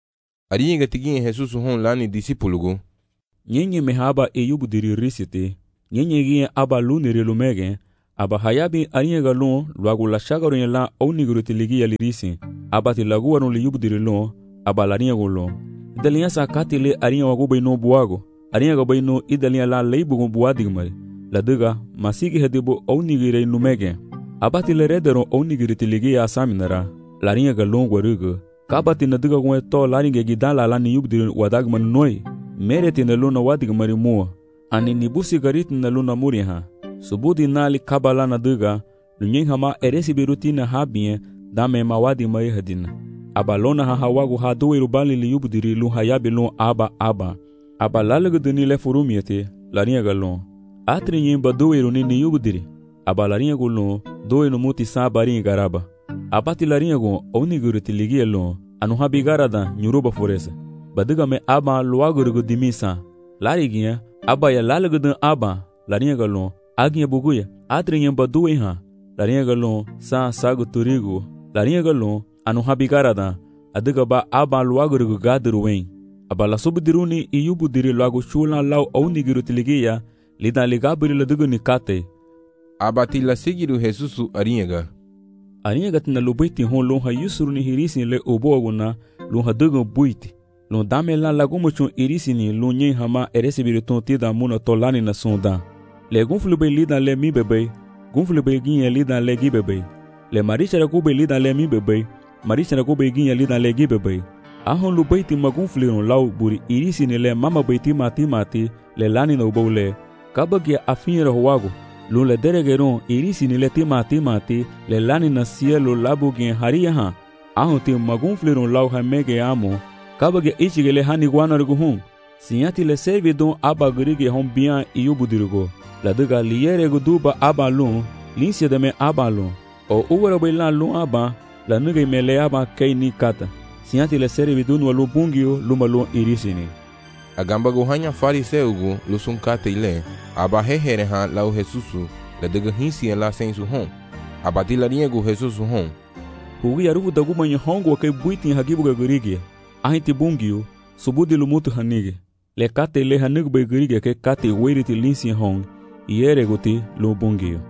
Ariñega tigiñe Jesus hon lani disipulugu.
Nyenye mehaba e yubu diri risite. Nyenye gie aba luniri lumege. Aba hayabi ariñega lun luagu la shagaru nye la ouniguru tiligi ya lirisi. Aba tilagu warun li yubu diri lun. Aba lariñego lun. Idaliya sa kati le ariña wagu bayno buwago. Ariñega bayno idaliya la leibugu buwadigmari. La diga masigi hedibu ounigire numege. Aba tilerederon ounigiri tiligi ya asaminara. Lariñega lun warugu. Kabati na diga gwe to laringe gidala la ni yubdiri wadagman noi. Mereti na luna wadigmari mua. Ani nibusi garit na luna muri ha. Subudi nali kabala na diga. Lunyen hama eresi birutina habie dame ma wadigmari hadina. Aba lona ha hawagu ha duwe rubali li yubdiri lun hayabi lun aba aba. Aba lalagu dini le furumiete laringa lun. Atri nyemba duwe runi ni yubdiri. Aba laringa lun duwe numuti sa baringa garaba. Abati laringo oniguru tiligi elo anu habigarada nyuruba foresa badiga me aba luaguru dimisa larigia aba ya lalagudun aba laringa lo agia buguya atringa baduwe ha laringa lo sa sagu turigo laringa lo anu habigarada adiga ba aba luaguru gaduru wen aba la subdiruni iyubu diri luagu shula law oniguru tiligi ya lida ligabiri ladigu nikate
abati la sigiru Jesusu aringa
Ariñega tina lo buiti hon lon ha yusuru ni hirisi le oboguna lon ha dugu buiti. Lon dame la lagumochon irisi ni lon nyen hama eresi biriton tida muna tolani na sonda. Le gunflu be lida le mi bebe, gunflu be ginye lida le gi bebe. Le marisha rakube lida le mi bebe, marisha rakube ginye lida le gi bebe. Ahon lo buiti ma gunflu ron lau buri irisi ni le mama buiti mati mati le lani na obole. Kabagia afinra huwago. Lun le deregeron irisi ni le tima tima ti le lani na cielo labu gen haria ha ahon ti magun fleron lau ha mege amo kabage ichige le hani guanar guhun sinyati le servi don aba grige hon bien iyubudirgo la diga liere guduba aba lun linsia de me aba lun o uwara bailan lun aba la nuge me le aba kei ni kata sinyati le servi don walu bungio lumalun irisi ni
agamba gohanya fariseugu lusun kate ile aba hehere ha lau Jesusu la diga hinsi la sensu hon abati la riego Jesusu hon
hugi yarufu dagu manya hongo ke buiti hagibu ga gurige ahiti bungio subudi lumutu hanige le kate le hanig be gurige ke kate weriti linsi hon yere goti lo bungio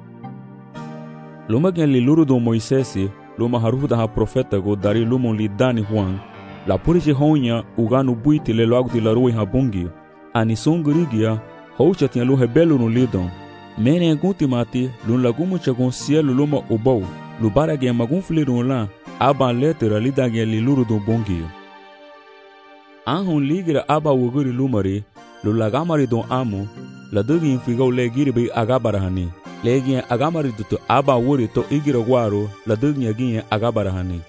luma gen li luru do Moisesi luma harufu da ha profeta go dari lumon li dani Juan la puriche honya uganu buiti le loaguti la rui ha bungio ani son gurigia houcha tinha lu rebelo no lidon mene gunti mati lun lagumu chagon cielo luma ubau lu barage magun flirun la aba letra lidage liluru do bongio ahun ligira aba wuguri lumari lu lagamari don amu la dogi infigo le giri be agabarahani legi agamari duto aba wuri to igira gwaro la dogi agi agabarahani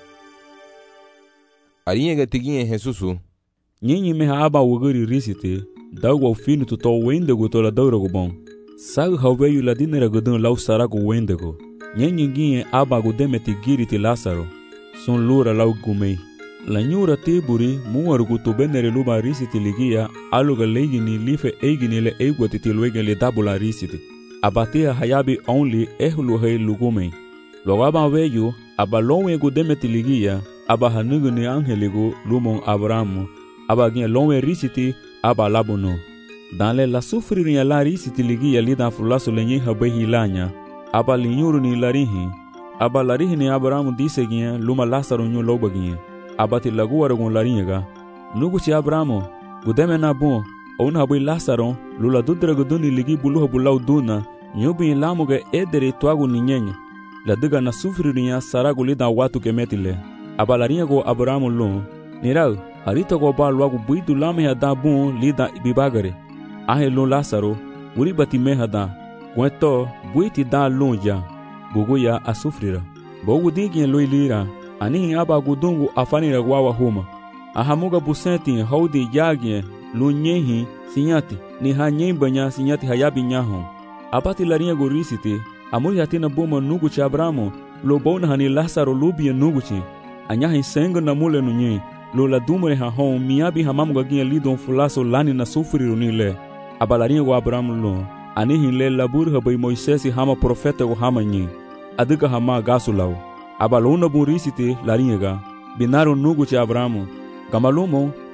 Ariñega tigiñe Jesusu
nyinyi me aba wuguri risite dawa finu to to wendego to la dawra go bon sag haweyu la dinera godon law sarago wendego nyenyi ginye aba go demeti giriti Lazaro son lura law gumei la nyura teburi muwar go to benere luba risiti ligia aluga legini life egini le egwati tilwege le dabula risiti abatea hayabi only ehlu he lugumei lo aba weyu aba lonwe go demeti ligia aba hanugo ni angeligo lumon Abrahamu aba ginye lonwe risiti aba labono dans le la sufriria la risiti ligi ya lida fulaso lenye habehi lanya aba linyuru ni larihi aba larihi ni Abrahamu dise ginye luma Lazaro nyu loba ginye aba ti lagu waragon laringa nugu ci Abrahamu gudeme na bon on habi Lazaro lula dudra guduni ligi bulu bulau duna nyubi lamuge edere twagu ni nyenye la diga na sufriria saragu lida watu kemetile aba laringa go Abrahamu lo nirau harita go ba luagu buidu lame hada bon lida ibibagare ahe lo Lazaro wuri bati me hada gweto buiti da lonja buguya asufrira bogu digi lo ilira ani aba gudungu afanira gwawa homa ahamuga busenti haudi yagi lo nyehi sinyati ni hanyembanya sinyati hayabi nyaho apati laringa go risite amuri hatina boma nugu cha Abrahamu lo bona hani Lazaro lubi nugu chi anyahi sengo na mule nunye lo la dumre ha hon miabi hamamu gagia lidon fulaso lani na sufriru nile abalaringa go Abrahamu lo anihin le labur habai Moisesi hama profeta go hama nyi adiga hama gasulaw abalona burisite laringa binaro nugu cha Abrahamu gamalumo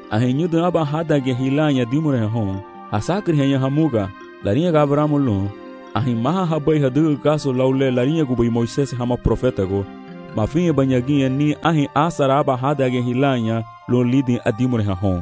ahenyu aba hadage hilanya dimure hon asakri henya hamuga larinha ga Abrahamu lo ahin maha habai hadu kaso laule larinha go bai Moisés hama profeta go mafinha banyaginha ni ahin asara aba hadage hilanya lo lidin adimure hon.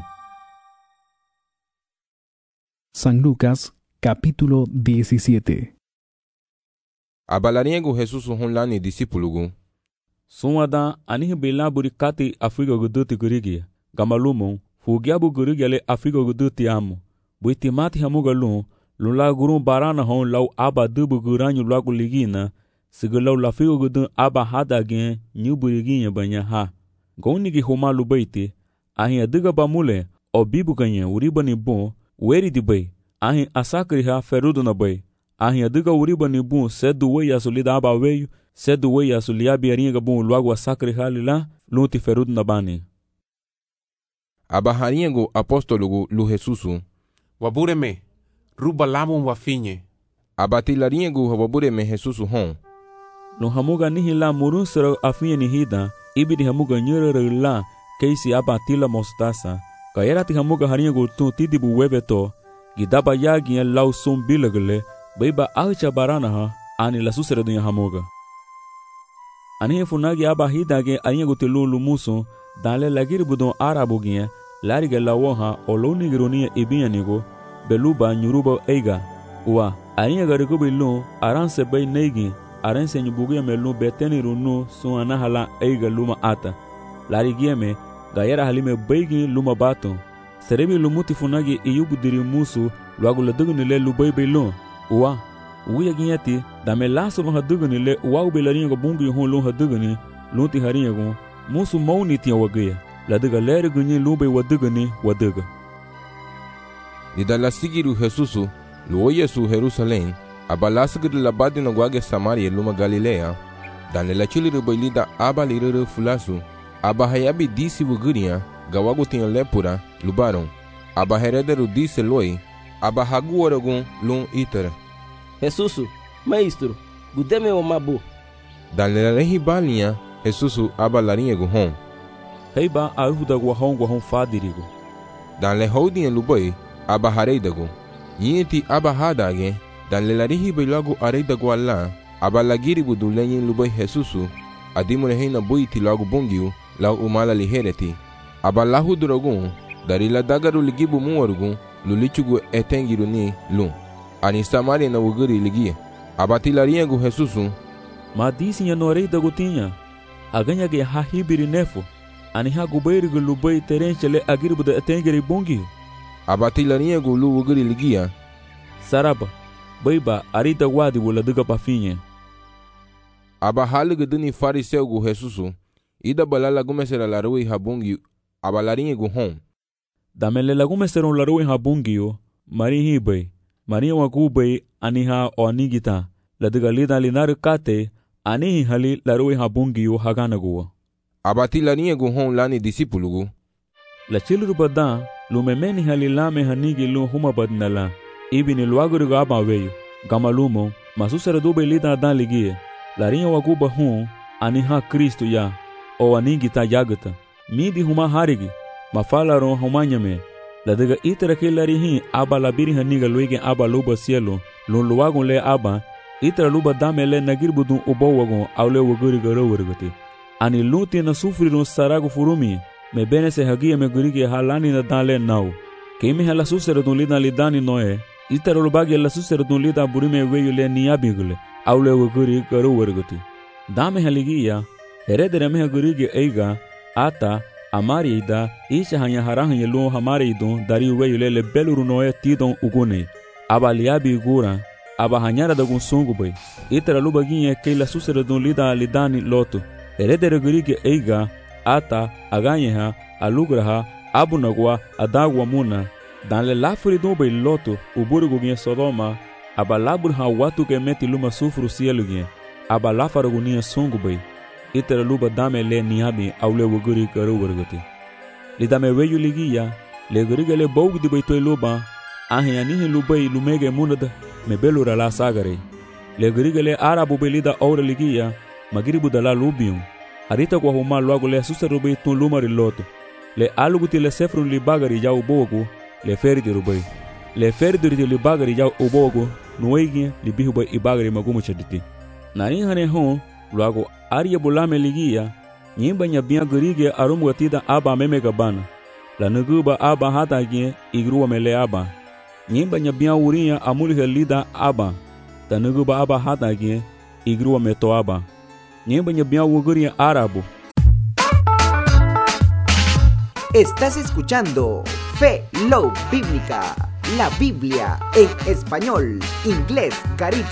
San Lucas capítulo diecisiete.
Abalarinha go Jesus hon lani discípulo go
Sumada anih bela burikati Afrika guduti gurigi gamalumon fugiabu gurigi ale Afrika guduti amo buitimati hamugalun lula gurun barana hon lau aba dubu guranyu lagu ligina sigalau lafigo gudun aba hadagen nyu buriginha banya ha gonigi homa lubaiti ahin adiga bamule o bibu ganha uribani bon weri di bay ahin asakri ha ferudo na bay ahin adiga uribani bon sedu we yasulida aba weyu sedu we yasuliabi arinha bon luagu asakri halila lunti ferudo na bani
abaharinha go apóstolo go lu Jesusu
wabureme ruba lamun wafinye
abatilarinha go wabureme Jesusu hon
lo hamuga nihi la murun sero afinha ni hida ibidi hamuga nyere la keisi abatila mostasa kayerati hamuga harinha go tu tidibu webeto gidaba yagi lau sum bilagle beiba alcha barana ha ani la susere dunya hamuga ani funagi aba hidage arinha go telulu muso dale lagir budon arabu ginha lariga lawoha oloni gironia ibianigo beluba nyuruba eiga wa arinha garigo bilu aranse bay neigi aranse nyubugia melu beteni runu suana hala eiga luma ata larigieme gayera halime beigi luma bato serebi lumuti funagi iyubudiri musu luagu ladugunile lubai belu wa uya ginyati dame laso no hadugunile wa ubelaringa bungi hon lu haduguni lunti haringa musu mauni tia wagaya ladiga lere gunyi lumbe wadugani wadaga
lidala sigiru Jesusu luo Yesu Jerusalém abalasgir labadi no guage Samaria luma Galilea dane la chiliru bailida aba lirere fulasu aba hayabi disi wuguria gawagu tinha lepura lubaron aba herederu disse loi aba hagu oragun lum itere
Jesusu maestro gudeme o mabu
dane la rehi balinha Jesusu aba larinha go hon
heiba aruda go hon go hon fadirigo
dan le holding lubai aba hareidago yinti aba hadage dan le larihi belago areidago alla aba lagiri budu lenyin lubai Jesusu adimune heina buiti lago bongiu la umala lihereti aba lahu drogun darila dagaru ligibu muorgun lulichugo etengiru ni lu ani Samaria na wuguri ligia aba tilarinha go Jesusu
ma disi ya no areidago tinha aganya ge ha hibiri nefo ani ha gubairi go lubai terenchele agirbu de etengeri bongi
abatilarinha go lu wuguri ligia
saraba baiba arida wadi wala duga pafinye
aba halige duni fariseu go Jesusu ida balala gumesera la rui habungi aba larinha go hon
damele la gumesera la rui habungi yo mari hibai mari wa gubai ani ha onigita la duga lida linar kate ani hali la rui habungi yo hagana go
abatilarinha go hon lani discípulo go
la chilru bada lumemeni halilame hanigi lu huma badnala ibini luaguru gaba weyu gamalumo masusera do belida dan ligie larinha waguba hum ani ha Kristo ya o aningi ta yagata midi huma harigi mafala ron humanyame ladaga itera ke larihi aba labiri haniga luige aba luba cielo lu luagun le aba itera luba damele nagirbudu ubowagon awle waguri garo wargati ani luti na sufriron sarago furumi me bene se hagia me gurigi halani na dale nau keimi hala susera dun lida lidani noe itera lubagi la susera dun lida burime weyu le niabigule awle waguri garo wargati dame haligia heredere me gurigi eiga ata amari ida isha hanya harahan yelu hamari idon dari weyu le beluru noe tidon ugune abaliabi gura aba hanyara da gunsungu bay itera lubagi ke la susera dun lida lidani loto heredere gurigi eiga ata aganyeha alugraha abunagwa adagwa muna dan le lafuri do bay loto uburugo gin Sodoma aba laburha watu ke meti luma sufru cielo gin aba lafarago nia songo bay itera luba dame le niabi awle woguri karo wargati lidame weyu ligia le guriga le bawg di bay toy luba ahya ni lubai lumege munada me belura la sagare le guriga le arabu belida awre ligia magiribu dala lubium arita kwa huma luago le susero bay ton lumari loto le aluguti le sefru li bagari jau bogu le ferdi rubai le ferdi li bagari jau ubogu nuigi li bihu bai ibagari magumu chaditi nani hane hon luago aria bulame ligia nyimba nyabia gerige arumu gatida aba meme gabana la nuguba aba hata gie igruwa mele aba nyimba nyabia uria amuli helida aba ta nuguba aba hata gie igruwa meto aba nyimba nyabia uguria arabu.
Estás escuchando Fe Love Bíblica, la Biblia en español, inglés, Carib